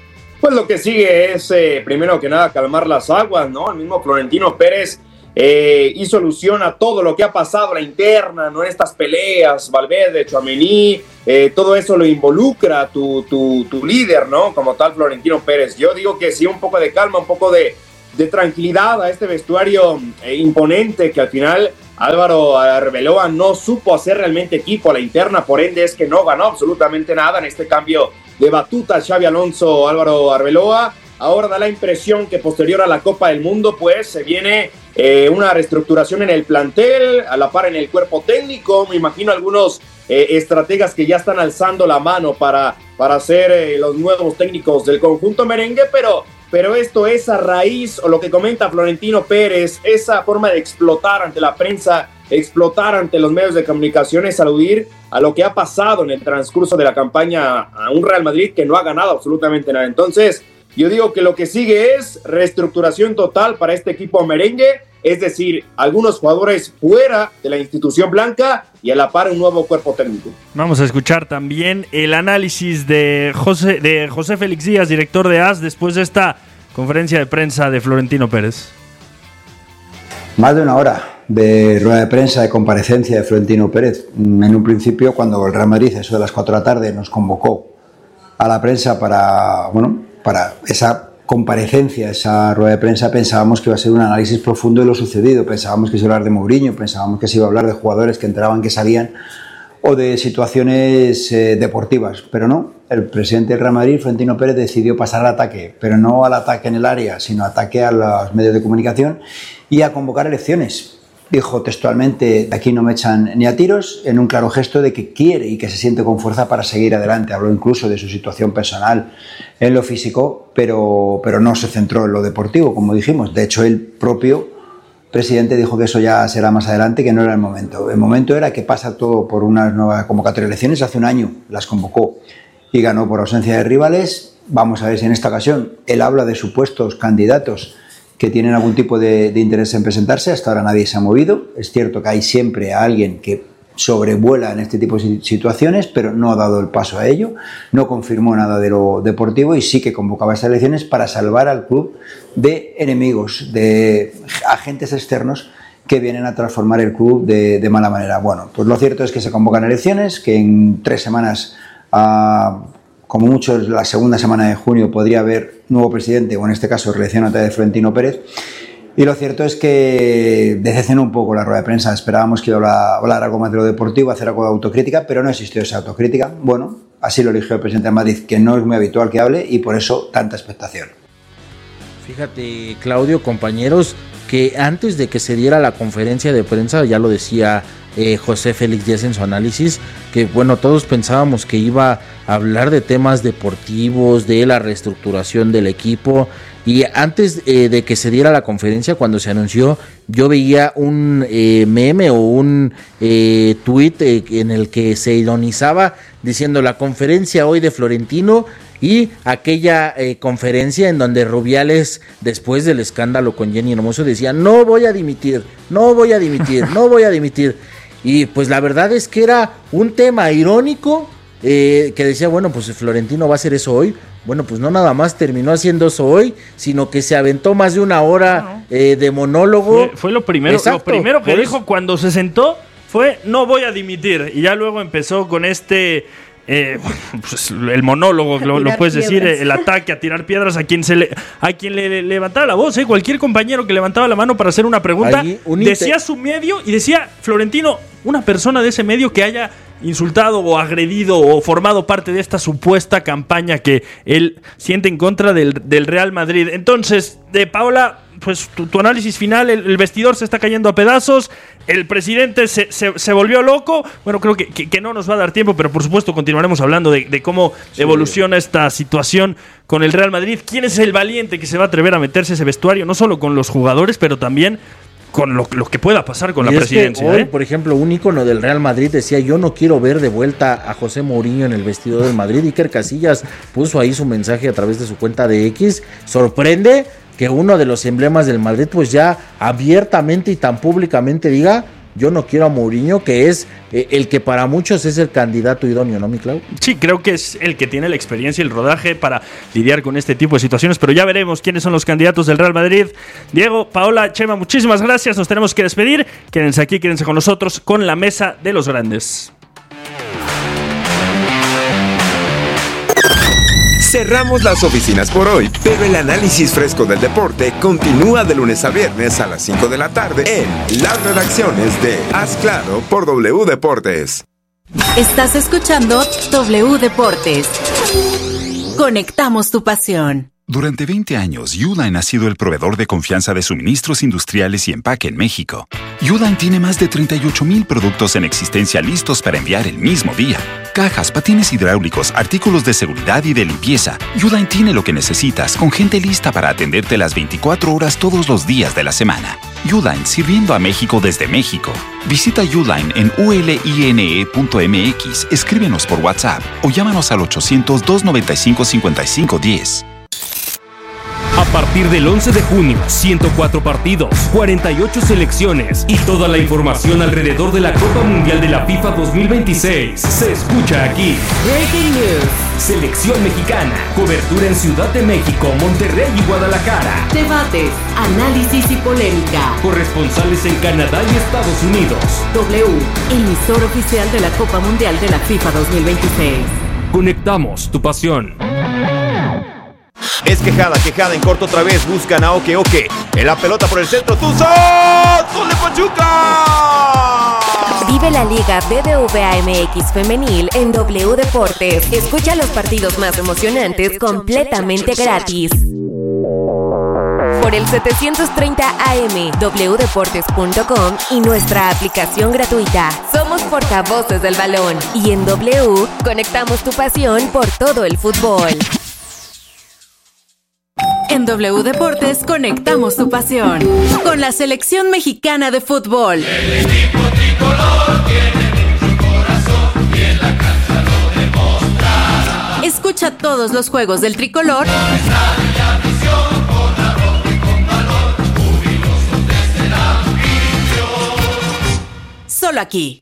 [SPEAKER 4] Pues lo que sigue es, primero que nada, calmar las aguas, ¿no? El mismo Florentino Pérez hizo alusión a todo lo que ha pasado a la interna, ¿no? Estas peleas, Valverde, Tchouaméni, todo eso lo involucra tu líder, ¿no? Como tal, Florentino Pérez. Yo digo que sí, un poco de calma, un poco de tranquilidad a este vestuario imponente que al final Álvaro Arbeloa no supo hacer realmente equipo a la interna, por ende es que no ganó absolutamente nada en este cambio de batuta. Xabi Alonso, Álvaro Arbeloa. Ahora da la impresión que posterior a la Copa del Mundo pues se viene una reestructuración en el plantel, a la par en el cuerpo técnico. Me imagino algunos estrategas que ya están alzando la mano para ser los nuevos técnicos del conjunto merengue, pero esto es a raíz, o lo que comenta Florentino Pérez, esa forma de explotar ante la prensa, explotar ante los medios de comunicación, es aludir a lo que ha pasado en el transcurso de la campaña a un Real Madrid que no ha ganado absolutamente nada. Entonces, yo digo que lo que sigue es reestructuración total para este equipo merengue, es decir, algunos jugadores fuera de la institución blanca y a la par un nuevo cuerpo técnico.
[SPEAKER 2] Vamos a escuchar también el análisis de José Félix Díaz, director de AS, después de esta conferencia de prensa de Florentino Pérez.
[SPEAKER 18] Más de una hora de rueda de prensa, de comparecencia de Florentino Pérez. En un principio, cuando el Real Madrid, eso de las 4 de la tarde, nos convocó a la prensa para esa comparecencia, esa rueda de prensa, pensábamos que iba a ser un análisis profundo de lo sucedido, pensábamos que se iba a hablar de Mourinho, pensábamos que se iba a hablar de jugadores que entraban, que salían, o de situaciones deportivas, pero no. El presidente del Real Madrid, Florentino Pérez, decidió pasar al ataque, pero no al ataque en el área, sino ataque a los medios de comunicación y a convocar elecciones. Dijo textualmente: de aquí no me echan ni a tiros, en un claro gesto de que quiere y que se siente con fuerza para seguir adelante. Habló incluso de su situación personal en lo físico, pero no se centró en lo deportivo, como dijimos. De hecho, el propio presidente dijo que eso ya será más adelante, que no era el momento. El momento era que pasa todo por una nueva convocatoria de elecciones. Hace un año las convocó y ganó por ausencia de rivales. Vamos a ver si en esta ocasión él habla de supuestos candidatos que tienen algún tipo de interés en presentarse. Hasta ahora nadie se ha movido. Es cierto que hay siempre a alguien que sobrevuela en este tipo de situaciones, pero no ha dado el paso a ello, no confirmó nada de lo deportivo y sí que convocaba estas elecciones para salvar al club de enemigos, de agentes externos que vienen a transformar el club de mala manera. Bueno, pues lo cierto es que se convocan elecciones, que en 3 semanas, como mucho la segunda semana de junio, podría haber nuevo presidente, o en este caso reelección de Florentino Pérez. Y lo cierto es que decepcionó un poco la rueda de prensa. Esperábamos que iba a hablar algo más de lo deportivo, hacer algo de autocrítica, pero no existió esa autocrítica. Bueno, así lo eligió el presidente de Madrid, que no es muy habitual que hable, y por eso tanta expectación.
[SPEAKER 1] Fíjate, Claudio, compañeros, que antes de que se diera la conferencia de prensa, ya lo decía José Félix Díaz en su análisis, que bueno, todos pensábamos que iba a hablar de temas deportivos, de la reestructuración del equipo. Y antes de que se diera la conferencia, cuando se anunció, yo veía un meme o un tuit en el que se ironizaba diciendo: la conferencia hoy de Florentino y aquella conferencia en donde Rubiales, después del escándalo con Jenny Hermoso, decía: no voy a dimitir, no voy a dimitir, no voy a dimitir. Y pues la verdad es que era un tema irónico que decía, bueno, pues Florentino va a hacer eso hoy. Bueno, pues no nada más terminó haciendo eso hoy, sino que se aventó más de una hora de monólogo.
[SPEAKER 2] Fue lo primero.
[SPEAKER 1] Exacto,
[SPEAKER 2] lo primero que dijo cuando se sentó fue: no voy a dimitir. Y ya luego empezó con pues el monólogo, lo puedes decir, el ataque, a tirar piedras a quien le levantaba la voz, cualquier compañero que levantaba la mano para hacer una pregunta, decía su medio y decía Florentino, una persona de ese medio que haya insultado o agredido o formado parte de esta supuesta campaña que él siente en contra del Real Madrid. Entonces, Paola, pues tu análisis final, el vestidor se está cayendo a pedazos, el presidente se volvió loco. Bueno, creo que no nos va a dar tiempo, pero por supuesto continuaremos hablando de cómo evoluciona esta situación con el Real Madrid. ¿Quién es el valiente que se va a atrever a meterse ese vestuario? No solo con los jugadores, pero también con lo que pueda pasar con la presidencia.
[SPEAKER 1] Hoy, por ejemplo, un ícono del Real Madrid decía: yo no quiero ver de vuelta a José Mourinho en el vestidor del Madrid. Iker Casillas puso ahí su mensaje a través de su cuenta de X. Sorprende que uno de los emblemas del Madrid pues ya abiertamente y tan públicamente diga: yo no quiero a Mourinho, que es el que para muchos es el candidato idóneo, ¿no, mi Clau?
[SPEAKER 2] Sí, creo que es el que tiene la experiencia y el rodaje para lidiar con este tipo de situaciones, pero ya veremos quiénes son los candidatos del Real Madrid. Diego, Paola, Chema, muchísimas gracias, nos tenemos que despedir. Quédense aquí, quédense con nosotros con la mesa de los grandes.
[SPEAKER 5] Cerramos las oficinas por hoy, pero el análisis fresco del deporte continúa de lunes a viernes a las 5 de la tarde en las redacciones de Haz Claro por W Deportes.
[SPEAKER 7] Estás escuchando W Deportes. Conectamos tu pasión.
[SPEAKER 19] Durante 20 años, Uline ha sido el proveedor de confianza de suministros industriales y empaque en México. Uline tiene más de 38,000 productos en existencia listos para enviar el mismo día. Cajas, patines hidráulicos, artículos de seguridad y de limpieza. Uline tiene lo que necesitas, con gente lista para atenderte las 24 horas todos los días de la semana. Uline, sirviendo a México desde México. Visita Uline en uline.mx, escríbenos por WhatsApp o llámanos al 800-295-5510.
[SPEAKER 20] A partir del 11 de junio, 104 partidos, 48 selecciones y toda la información alrededor de la Copa Mundial de la FIFA 2026 se escucha aquí.
[SPEAKER 7] Breaking News.
[SPEAKER 20] Selección mexicana, cobertura en Ciudad de México, Monterrey y Guadalajara.
[SPEAKER 7] Debates, análisis y polémica.
[SPEAKER 20] Corresponsales en Canadá y Estados Unidos.
[SPEAKER 7] W, emisor oficial de la Copa Mundial de la FIFA 2026.
[SPEAKER 20] Conectamos tu pasión.
[SPEAKER 21] Es quejada en corto otra vez, buscan a Oke. En la pelota por el centro, Tuzos, ¡gol de Pachuca!
[SPEAKER 22] Vive la Liga BBVA MX Femenil en W Deportes. Escucha los partidos más emocionantes completamente gratis. Por el 730 AM, wdeportes.com y nuestra aplicación gratuita. Somos portavoces del balón y en W conectamos tu pasión por todo el fútbol.
[SPEAKER 7] En W Deportes conectamos tu pasión con la selección mexicana de fútbol.
[SPEAKER 23] El equipo tricolor tiene mucho corazón y en la cancha lo demostrará.
[SPEAKER 7] Escucha todos los juegos del tricolor.
[SPEAKER 23] Con estadio y afición, con arrojo y con valor, jubilosos desde la afición.
[SPEAKER 7] Solo aquí.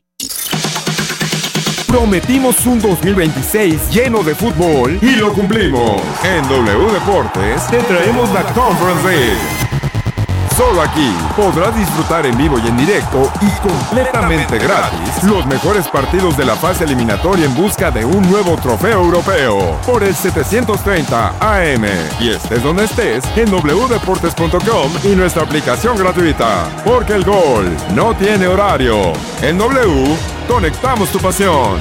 [SPEAKER 5] Prometimos un 2026 lleno de fútbol y lo cumplimos. En W Deportes te traemos la Conference League. Solo aquí podrás disfrutar en vivo y en directo y completamente gratis los mejores partidos de la fase eliminatoria en busca de un nuevo trofeo europeo por el 730 AM. Y estés donde estés, en wdeportes.com y nuestra aplicación gratuita. Porque el gol no tiene horario. En W, conectamos tu pasión.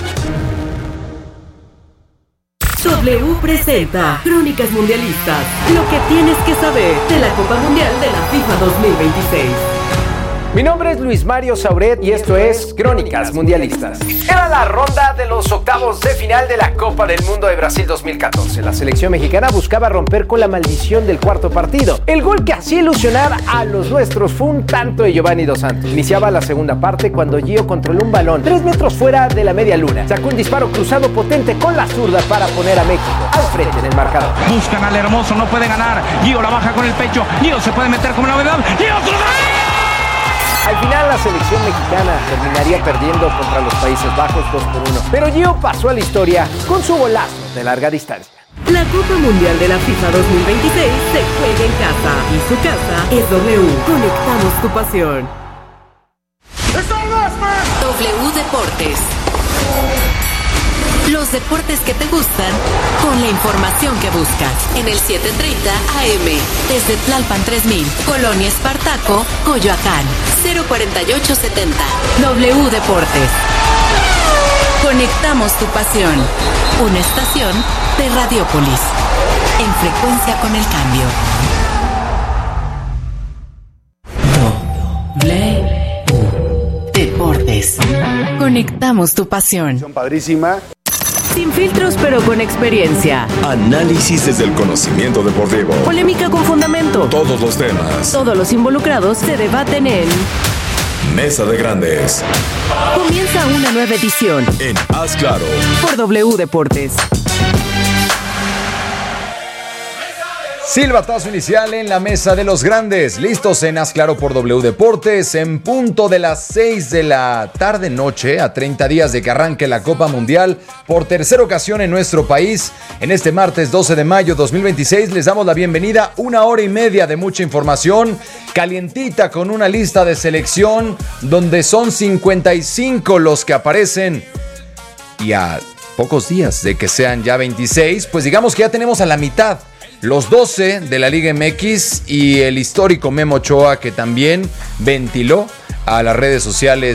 [SPEAKER 7] W presenta Crónicas Mundialistas. Lo que tienes que saber de la Copa Mundial de la FIFA 2026.
[SPEAKER 24] Mi nombre es Luis Mario Sauret y esto es Crónicas Mundialistas. Era la ronda de los octavos de final de la Copa del Mundo de Brasil 2014. La selección mexicana buscaba romper con la maldición del cuarto partido. El gol que hacía ilusionar a los nuestros fue un tanto de Giovanni Dos Santos. Iniciaba la segunda parte cuando Gio controló un balón 3 metros fuera de la media luna. Sacó un disparo cruzado potente con la zurda para poner a México al frente en el marcador.
[SPEAKER 25] Buscan al hermoso, no puede ganar. Gio la baja con el pecho. Gio se puede meter como novedad. Gio
[SPEAKER 24] Al final la selección mexicana terminaría perdiendo contra los Países Bajos 2-1. Pero Gio pasó a la historia con su golazo de larga distancia.
[SPEAKER 7] La Copa Mundial de la FIFA 2026 se juega en casa y su casa es W. Conectamos tu pasión. W Deportes. Los deportes que te gustan con la información que buscas. En el 730 AM. Desde Tlalpan 3000. Colonia Espartaco, Coyoacán. 04870. W Deportes. Conectamos tu pasión. Una estación de Radiópolis. En frecuencia con el cambio. W Deportes. Conectamos tu pasión.
[SPEAKER 21] Padrísima.
[SPEAKER 7] Sin filtros pero con experiencia.
[SPEAKER 5] Análisis desde el conocimiento deportivo.
[SPEAKER 7] Polémica con fundamento.
[SPEAKER 5] Todos los temas.
[SPEAKER 7] Todos los involucrados se debaten en
[SPEAKER 5] Mesa de Grandes.
[SPEAKER 7] Comienza una nueva edición
[SPEAKER 5] En Haz Claro
[SPEAKER 7] por W Deportes.
[SPEAKER 9] Silbatazo inicial en la mesa de los grandes. Listos en Haz Claro por W Deportes. En punto de las 6 de la tarde noche, a 30 días de que arranque la Copa Mundial por tercera ocasión en nuestro país. En este martes 12 de mayo 2026 les damos la bienvenida. 1 hora y media de mucha información. Calientita con una lista de selección donde son 55 los que aparecen. Y a pocos días de que sean ya 26, pues digamos que ya tenemos a la mitad. Los 12 de la Liga MX y el histórico Memo Ochoa, que también ventiló a las redes sociales